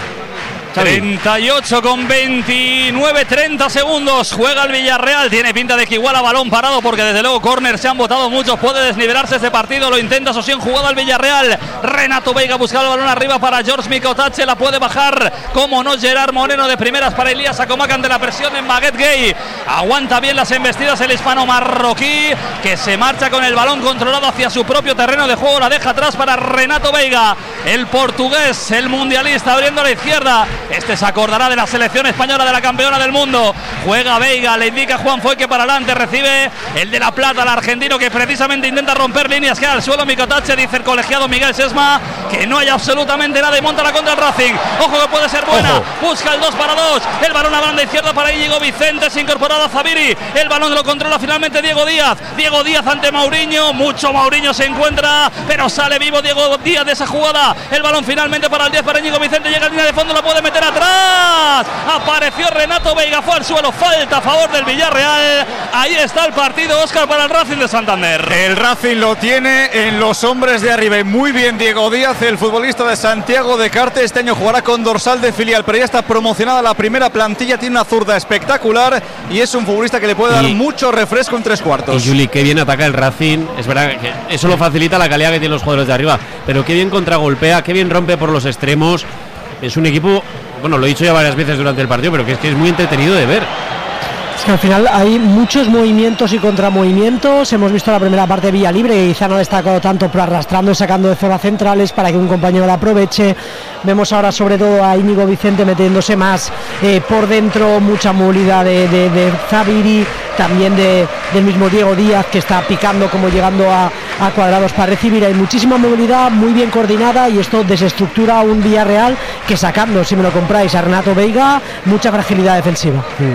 G: treinta y ocho con veintinueve, treinta segundos. Juega el Villarreal. Tiene pinta de que igual a balón parado, porque desde luego córner se han votado muchos. Puede desnivelarse este partido. Lo intenta, eso sí, en jugada el Villarreal. Renato Veiga busca el balón arriba para George Mikotache. La puede bajar, como no, Gerard Moreno de primeras para Elías Acomac ante la presión en Maguette Gay. Aguanta bien las embestidas el hispano marroquí, que se marcha con el balón controlado hacia su propio terreno de juego. La deja atrás para Renato Veiga, el portugués, el mundialista, abriendo a la izquierda. Este se acordará de la selección española, de la campeona del mundo. Juega Veiga, le indica Juan Foyt que para adelante, recibe el de La Plata, el argentino, que precisamente intenta romper líneas, que al suelo Mikotache, dice el colegiado Miguel Sesma que no hay absolutamente nada y monta la contra el Racing. Ojo que puede ser buena. Ojo. Busca el dos para dos, el balón a banda izquierda para Íñigo Vicente, se incorporado a Zabiri, el balón lo controla finalmente Diego Díaz. Diego Díaz ante Mourinho, mucho Mourinho se encuentra, pero sale vivo Diego Díaz de esa jugada. El balón finalmente para el diez, para Íñigo Vicente, llega a línea de fondo, la puede meter atrás. Apareció Renato Veiga, fue al suelo, falta a favor del Villarreal. Ahí está el partido, Óscar, para el Racing de Santander.
H: El Racing lo tiene en los hombres de arriba y muy bien Diego Díaz, el futbolista de Santiago de Carte. Este año jugará con dorsal de filial, pero ya está promocionada la primera plantilla, tiene una zurda espectacular y es un futbolista que le puede dar y, mucho refresco en tres cuartos.
A: Y Juli, qué bien ataca el Racing. Es verdad que eso lo facilita la calidad que tienen los jugadores de arriba, pero qué bien contragolpea, qué bien rompe por los extremos. Es un equipo, bueno, lo he dicho ya varias veces durante el partido, pero que es que es muy entretenido de ver.
I: Es que al final hay muchos movimientos y contramovimientos. Hemos visto la primera parte de vía libre, y quizá no ha destacado tanto, pero arrastrando y sacando de zonas centrales para que un compañero la aproveche. Vemos ahora sobre todo a Íñigo Vicente metiéndose más eh, por dentro, mucha movilidad de, de, de Zabiri, también de, del mismo Diego Díaz, que está picando como llegando a, a cuadrados para recibir. Hay muchísima movilidad, muy bien coordinada, y esto desestructura a un Villarreal que, sacando, si me lo compráis, a Renato Veiga, mucha fragilidad defensiva.
A: Sí.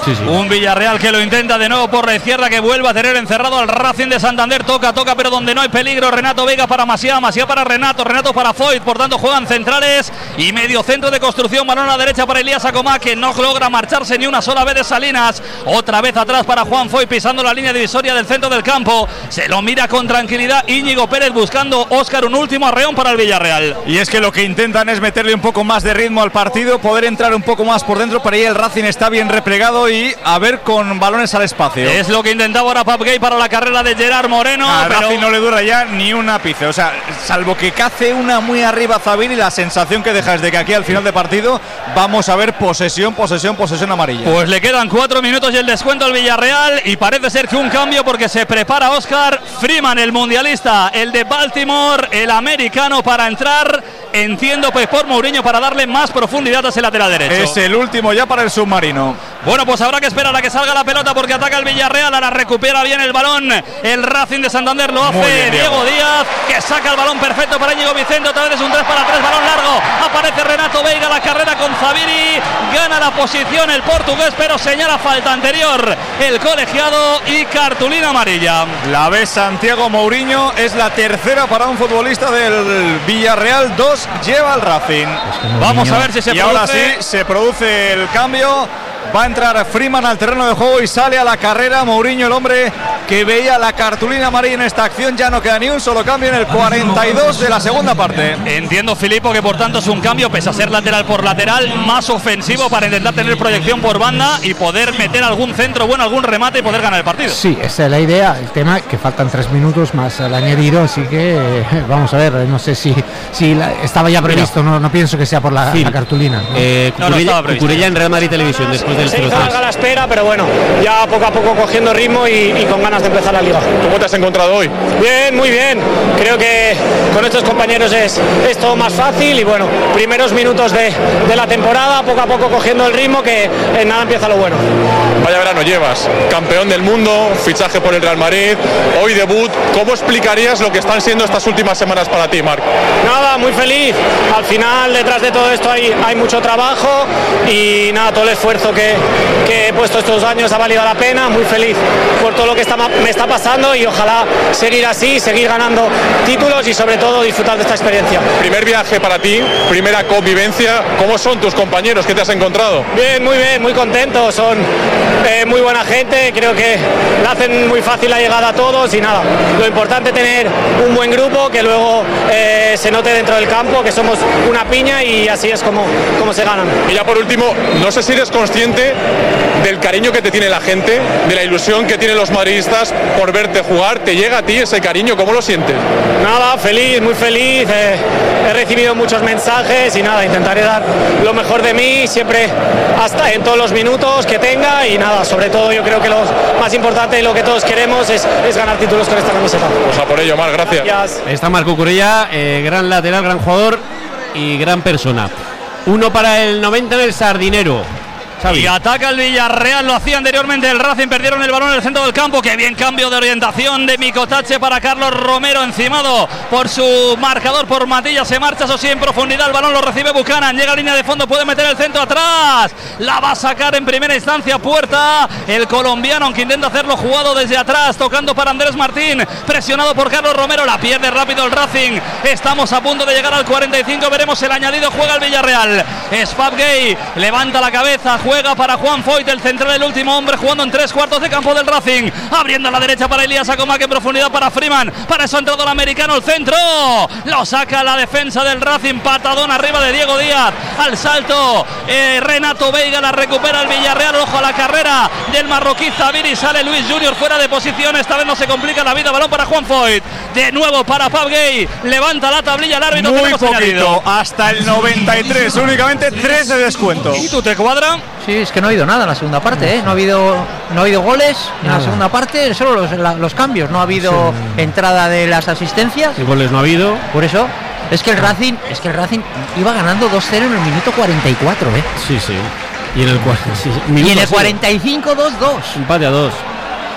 A: Sí, sí.
G: Un Villarreal que lo intenta de nuevo por la izquierda, que vuelve a tener encerrado al Racing de Santander. Toca, toca, pero donde no hay peligro. Renato Veiga para Masia, Masia para Renato, Renato para Foyt. Por tanto, juegan centrales y medio centro de construcción. Balón a la derecha para Elías Acomá, que no logra marcharse ni una sola vez de Salinas. Otra vez atrás para Juan Foyt, pisando la línea divisoria del centro del campo. Se lo mira con tranquilidad Íñigo Pérez, buscando Óscar un último arreón para el Villarreal.
H: Y es que lo que intentan es meterle un poco más de ritmo al partido, poder entrar un poco más por dentro. Para ahí el Racing está bien replegado y a ver con balones al espacio.
G: Es lo que intentaba ahora Pap Gay para la carrera de Gerard Moreno.
H: Al
G: pero...
H: Racing no le dura ya ni un ápice, o sea, salvo que cace una muy arriba Zabir, y la sensación que deja es de que aquí al final de partido vamos a ver posesión, posesión, posesión amarilla.
G: Pues le quedan cuatro minutos y el descuento al Villarreal, y parece ser que un cambio porque se prepara Oscar Freeman, el mundialista, el de Baltimore, el americano, para entrar. Entiendo pues por Mourinho, para darle más profundidad a ese lateral derecho.
H: Es el último ya para el submarino.
G: Bueno, pues habrá que esperar a que salga la pelota porque ataca el Villarreal. Ahora recupera bien el balón el Racing de Santander, lo hace bien, Diego Díaz, que saca el balón perfecto para Íñigo Vicente. Otra vez es un tres para tres, balón largo. Aparece Renato Veiga, la carrera con Zabiri. Gana la posición el portugués, pero señala falta anterior el colegiado y cartulina amarilla.
H: La ve Santiago Mourinho, es la tercera para un futbolista del Villarreal. Dos lleva el Racing.
G: Vamos a ver si se
H: y
G: produce.
H: ahora sí se produce el cambio. Va a entrar Freeman al terreno de juego y sale a la carrera Mourinho, el hombre que veía la cartulina amarilla en esta acción. Ya no queda ni un solo cambio en el cuarenta y dos de la segunda parte.
G: Entiendo, Filipo, que por tanto es un cambio, pese a ser lateral por lateral, más ofensivo para intentar tener proyección por banda y poder meter algún centro bueno, algún remate y poder ganar el partido.
J: Sí, esa es la idea. El tema es que faltan tres minutos más al añadido, así que eh, vamos a ver. No sé si, si la, estaba ya previsto, no, no pienso que sea por la, la cartulina. ¿no?
A: Eh,
G: no, no estaba previsto.
A: Cucurella en Real Madrid Televisión después del
P: Se hizo larga la espera, pero bueno, ya poco a poco cogiendo ritmo y, y con ganas de empezar la liga.
L: ¿Cómo te has encontrado hoy?
P: Bien, muy bien. Creo que con estos compañeros es, es todo más fácil y bueno, primeros minutos de, de la temporada, poco a poco cogiendo el ritmo, que en nada empieza lo bueno.
L: Vaya verano llevas, campeón del mundo, fichaje por el Real Madrid, hoy debut. ¿Cómo explicarías lo que están siendo estas últimas semanas para ti, Marc?
P: Nada, muy feliz. Al final, detrás de todo esto hay, hay mucho trabajo y nada, todo el esfuerzo que, que he puesto estos años ha valido la pena. Muy feliz por todo lo que está, me está pasando y ojalá seguir así, seguir ganando títulos y sobre todo disfrutar de esta experiencia.
L: Primer viaje para ti, primera convivencia. ¿Cómo son tus compañeros? ¿Qué te has encontrado?
P: Bien, muy bien, muy contento. Son eh, muy buena gente, creo que le hacen muy fácil la llegada a todos y nada, lo importante es tener un buen grupo que luego eh, se note dentro del campo que somos una piña y así es como, como se ganan.
L: Y ya por último, no sé si eres consciente del cariño que te tiene la gente, de la ilusión que tienen los madridistas por verte jugar. ¿Te llega a ti ese cariño? ¿Cómo lo sientes?
P: Nada, feliz, muy feliz. Eh, he recibido muchos mensajes y nada, intentaré dar lo mejor de mí siempre, hasta en todos los minutos que tenga y nada, sobre todo yo creo que lo más importante y lo que todos queremos es, es ganar títulos con esta camiseta.
L: Pues a por ello, Marc, gracias.
P: gracias.
A: Está Marc Cucurella, eh, gran lateral, gran jugador y gran persona. Uno para el noventa en el Sardinero.
G: Y ataca el Villarreal, lo hacía anteriormente el Racing, perdieron el balón en el centro del campo. Qué bien cambio de orientación de Micotache para Carlos Romero, encimado por su marcador, por Matilla. Se marcha, eso sí, en profundidad, el balón lo recibe Buchanan, llega a línea de fondo, puede meter el centro atrás, la va a sacar en primera instancia Puerta, el colombiano, aunque intenta hacerlo jugado desde atrás, tocando para Andrés Martín, presionado por Carlos Romero, la pierde rápido el Racing. Estamos a punto de llegar al cuarenta y cinco, veremos el añadido, juega el Villarreal. Es Fab Gay, levanta la cabeza, juega para Juan Foyt, el central, el último hombre, jugando en tres cuartos de campo del Racing, abriendo a la derecha para Elías Acomá, que en profundidad para Freeman, para eso ha entrado el americano, el centro, lo saca la defensa del Racing, patadón arriba de Diego Díaz, al salto, eh, Renato Veiga, la recupera el Villarreal, ojo a la carrera del marroquí Zabiri, sale Luis Junior fuera de posición, esta vez no se complica la vida, balón para Juan Foyt, de nuevo para Pab Gay, levanta la tablilla el árbitro,
H: muy poquito, hasta el noventa y tres, únicamente tres de descuento.
G: ¿Y tú te cuadra?
O: Sí, es que no ha habido nada en la segunda parte, ¿eh? No ha habido, no ha habido goles en la segunda parte, solo los, la, los cambios, no ha habido sí. entrada de las asistencias.
A: Y goles no ha habido.
O: Por eso, es que el Racing, es que el Racing iba ganando dos cero en el minuto cuarenta y cuatro, ¿eh?
A: Sí, sí. Y en el, sí,
O: y en el cuarenta y cinco dos dos.
A: Empate a dos.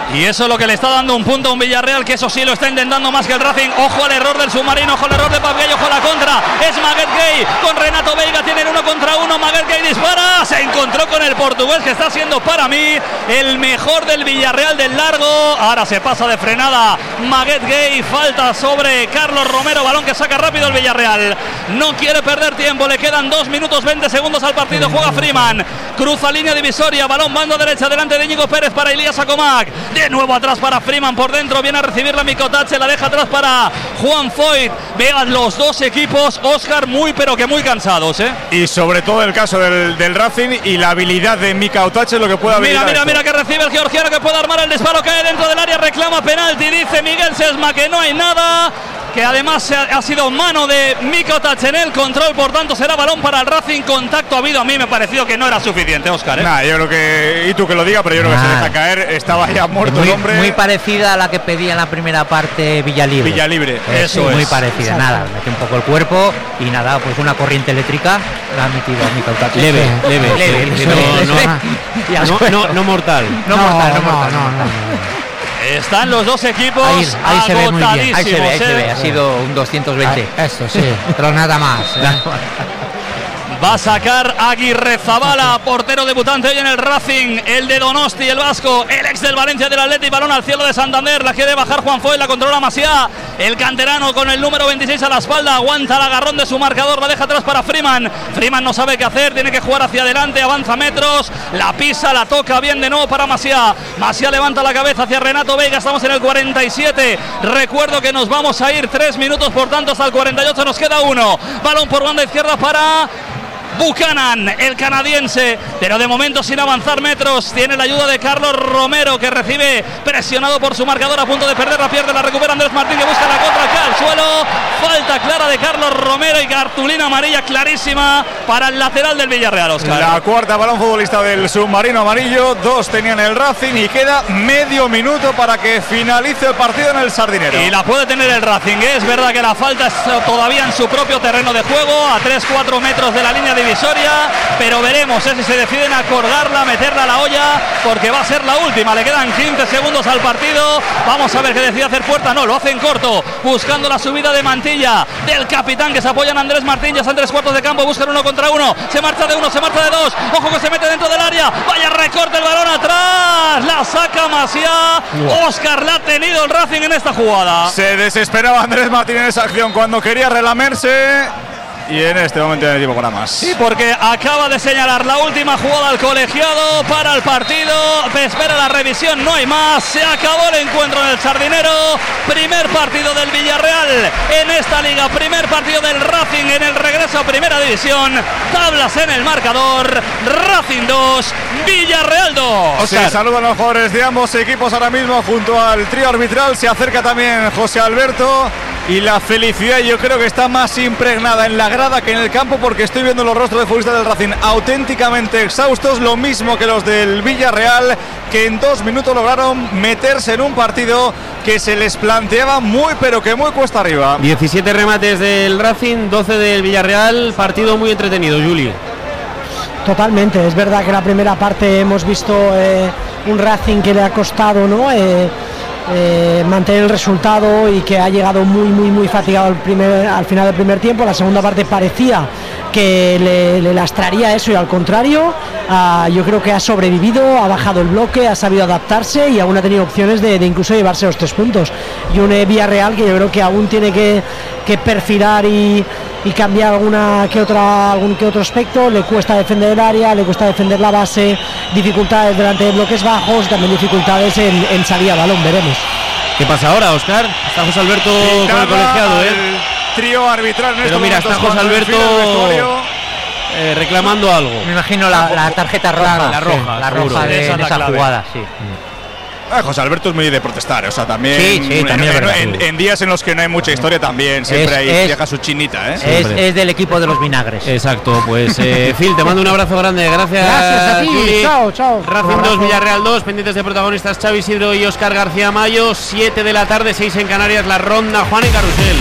G: Y eso es lo que le está dando un punto a un Villarreal, que eso sí lo está intentando más que el Racing. Ojo al error del submarino, ojo al error de Pablo, ojo a la contra. Es Maguette Gay con Renato Veiga, tienen uno contra uno. Maguette Gay dispara, se encontró con el portugués, que está siendo para mí el mejor del Villarreal del largo. Ahora se pasa de frenada Maguette Gay, falta sobre Carlos Romero, balón que saca rápido el Villarreal. No quiere perder tiempo, le quedan dos minutos veinte segundos al partido. Juega Freeman, cruza línea divisoria, balón banda derecha delante de Íñigo Pérez para Ilías Acomac. De nuevo atrás para Freeman, por dentro viene a recibirla Mikotache, la deja atrás para Juan Foyt. Vean los dos equipos, Óscar, muy pero que muy cansados, ¿eh?
H: Y sobre todo el caso del, del Racing y la habilidad de Mikotache, lo que puede habilitar.
G: Mira, mira,
H: esto.
G: mira que recibe el georgiano, que puede armar el disparo, cae dentro del área, reclama penalti, dice Miguel Sesma que no hay nada, que además ha, ha sido mano de Mikotache en el control, por tanto será balón para el Racing. Contacto ha habido, a mí me pareció que no era suficiente, Óscar, ¿eh?
H: Nah, yo creo que, y tú que lo diga, pero yo creo que se deja caer, estaba ya muerto
O: muy,
H: el hombre.
O: Muy parecida a la que pedía en la primera parte Villalibre.
H: Villalibre,
O: eh,
H: eso
O: sí,
H: es.
O: Muy parecida, Exacto. Nada, mete un poco el cuerpo y nada, pues una corriente eléctrica la ha metido a Mikotache.
A: Leve,
O: sí.
A: leve,
O: leve,
A: leve,
O: leve.
A: no, no, no, no mortal.
O: No, no mortal, no, no mortal. No, no,
G: no. Están los dos equipos
O: ahí, ahí se ve muy bien. Ahí se ve, ahí se ve.
G: ¿eh?
O: Ha sido un doscientos veinte.
J: Ah, eso sí, pero nada más. ¿eh?
G: Va a sacar Aguirre Zabala, portero debutante hoy en el Racing, el de Donosti, el vasco, el ex del Valencia del Atleti, balón al cielo de Santander, la quiere bajar Juan Foyt, la controla Maciá, el canterano con el número veintiséis a la espalda, aguanta el agarrón de su marcador, la deja atrás para Freeman. Freeman no sabe qué hacer, tiene que jugar hacia adelante, avanza metros, la pisa, la toca bien de nuevo para Maciá. Maciá levanta la cabeza hacia Renato Veiga, estamos en el cuarenta y siete. Recuerdo que nos vamos a ir tres minutos, por tanto hasta el cuarenta y ocho nos queda uno. Balón por banda izquierda para Buchanan, el canadiense, pero de momento sin avanzar metros. Tiene la ayuda de Carlos Romero, que recibe presionado por su marcador, a punto de perder, la pierde, la recupera Andrés Martín, que busca la contra acá al suelo. Falta clara de Carlos Romero y cartulina amarilla clarísima para el lateral del Villarreal, Óscar.
H: La cuarta para un futbolista del submarino amarillo, dos tenían el Racing y queda medio minuto para que finalice el partido en el Sardinero.
G: Y la puede tener el Racing, ¿eh? Es verdad que la falta es todavía en su propio terreno de juego, a tres cuatro metros de la línea de divisoria, pero veremos ¿eh? si se deciden a colgarla, meterla a la olla, porque va a ser la última. Le quedan quince segundos al partido. Vamos a ver qué decide hacer Puerta. No, lo hace en corto, buscando la subida de mantilla del capitán, que se apoya en Andrés Martín. Ya están tres cuartos de campo, buscan uno contra uno, se marcha de uno, se marcha de dos, ojo que se mete dentro del área, vaya recorte, el balón atrás, la saca Maciá. Óscar, la ha tenido el Racing en esta jugada.
H: Se desesperaba Andrés Martín en esa acción cuando quería relamerse, y en este momento no hay tiempo para más.
G: Sí, porque acaba de señalar la última jugada al colegiado para el partido. Espera la revisión, no hay más. Se acabó el encuentro en el Sardinero. Primer partido del Villarreal en esta liga. Primer partido del Racing en el regreso a Primera División. Tablas en el marcador. Racing dos, Villarreal dos.
H: Se saludan los jugadores de ambos equipos ahora mismo junto al trío arbitral. Se acerca también José Alberto. Y la felicidad yo creo que está más impregnada en la grada que en el campo, porque estoy viendo los rostros de futbolistas del Racing auténticamente exhaustos, lo mismo que los del Villarreal, que en dos minutos lograron meterse en un partido que se les planteaba muy pero que muy cuesta arriba.
A: diecisiete remates del Racing, doce del Villarreal, partido muy entretenido, Juli.
I: Totalmente, es verdad que la primera parte hemos visto eh, un Racing que le ha costado, ¿no? Eh, Eh, mantener el resultado y que ha llegado muy muy muy fatigado al, primer, al final del primer tiempo. La segunda parte parecía que le, le lastraría eso y al contrario, uh, yo creo que ha sobrevivido, ha bajado el bloque, ha sabido adaptarse y aún ha tenido opciones de, de incluso llevarse los tres puntos. Y un eh, Villarreal que yo creo que aún tiene que, que perfilar y, y cambiar alguna que otra algún que otro aspecto. Le cuesta defender el área, le cuesta defender la base, dificultades delante de bloques bajos, también dificultades en, en salida a balón, veremos.
A: ¿Qué pasa ahora, Óscar? Está José Alberto con el colegiado, ¿eh?
H: Trío arbitral. En
A: Pero mira, está José Alberto eh, reclamando algo.
O: Me imagino la, la tarjeta roja.
A: La roja,
O: la roja de, de esa jugada, sí.
H: Ah, José Alberto es muy de protestar, o sea, también,
O: sí, sí, también
H: en,
O: verdad,
H: en,
O: sí.
H: en días en los que no hay mucha historia también siempre
O: es,
H: hay
O: es,
H: deja su chinita, ¿eh?
O: Es, es del equipo de los vinagres.
A: Exacto, pues eh, Phil, te mando un abrazo grande, gracias.
J: Gracias a ti,
A: Juli.
J: chao, chao.
A: Racing dos, Villarreal dos, pendientes de protagonistas Xavi Isidro y Óscar García Mayo, siete de la tarde, seis en Canarias, la ronda Juan en Carrusel.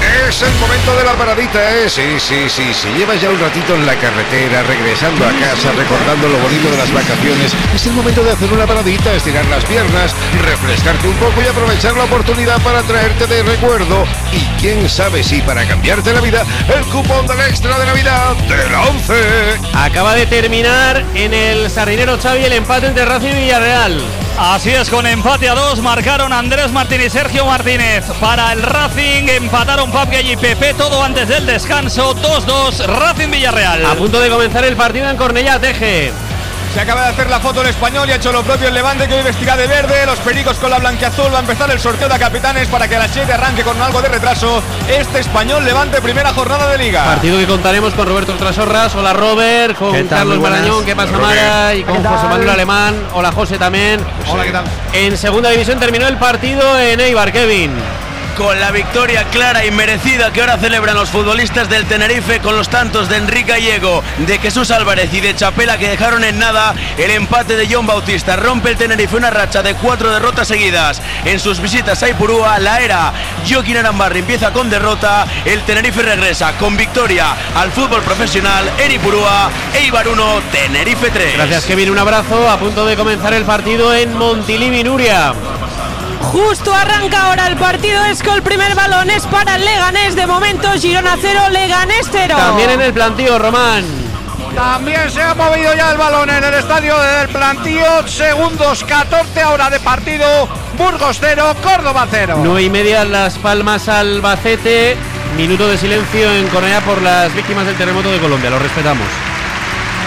K: Es el momento de la paradita, ¿eh? Sí, sí, sí. Si llevas ya un ratito en la carretera, regresando a casa, recordando lo bonito de las vacaciones, es el momento de hacer una paradita, estirar las piernas, refrescarte un poco y aprovechar la oportunidad para traerte de recuerdo. Y quién sabe si para cambiarte la vida, el cupón del extra de Navidad de la once.
A: Acaba de terminar en el Sardinero Xavi el empate entre Racing y Villarreal.
G: Así es, con empate a dos marcaron Andrés Martín y Sergio Martínez. Para el Racing empataron Papgay y Pepe, todo antes del descanso. dos dos, Racing Villarreal.
A: A punto de comenzar el partido en Cornellá, Teje.
L: Se acaba de hacer la foto el español y ha hecho lo propio el Levante, que hoy vestirá de verde. Los pericos con la blanquiazul. Va a empezar el sorteo de capitanes para que a las siete arranque con algo de retraso este español Levante, primera jornada de Liga.
A: Partido que contaremos con Roberto Trasorras. Hola Robert, con Carlos Marañón, ¿qué pasa Mara? Y con José Manuel Alemán. Hola José también.
L: Hola, ¿qué tal?
A: En segunda división terminó el partido en Eibar, Kevin.
D: Con la victoria clara y merecida que ahora celebran los futbolistas del Tenerife, con los tantos de Enrique Gallego, de Jesús Álvarez y de Chapela, que dejaron en nada el empate de John Bautista. Rompe el Tenerife una racha de cuatro derrotas seguidas en sus visitas a Ipurúa. La era Joaquín Arambarri empieza con derrota. El Tenerife regresa con victoria al fútbol profesional en Ipurúa. Eibar uno, Tenerife tres.
A: Gracias Kevin, un abrazo. A punto de comenzar el partido en Montilivi, Nuria.
M: Justo arranca ahora el partido. Es que el primer balón es para el Leganés. De momento Girona cero, Leganés cero.
A: También en el plantío, Román.
N: También se ha movido ya el balón en el estadio del plantío. Segundos catorce ahora de partido. Burgos cero, Córdoba cero.
A: nueve y media Las Palmas Albacete. Minuto de silencio en Cornellá por las víctimas del terremoto de Colombia. Lo respetamos.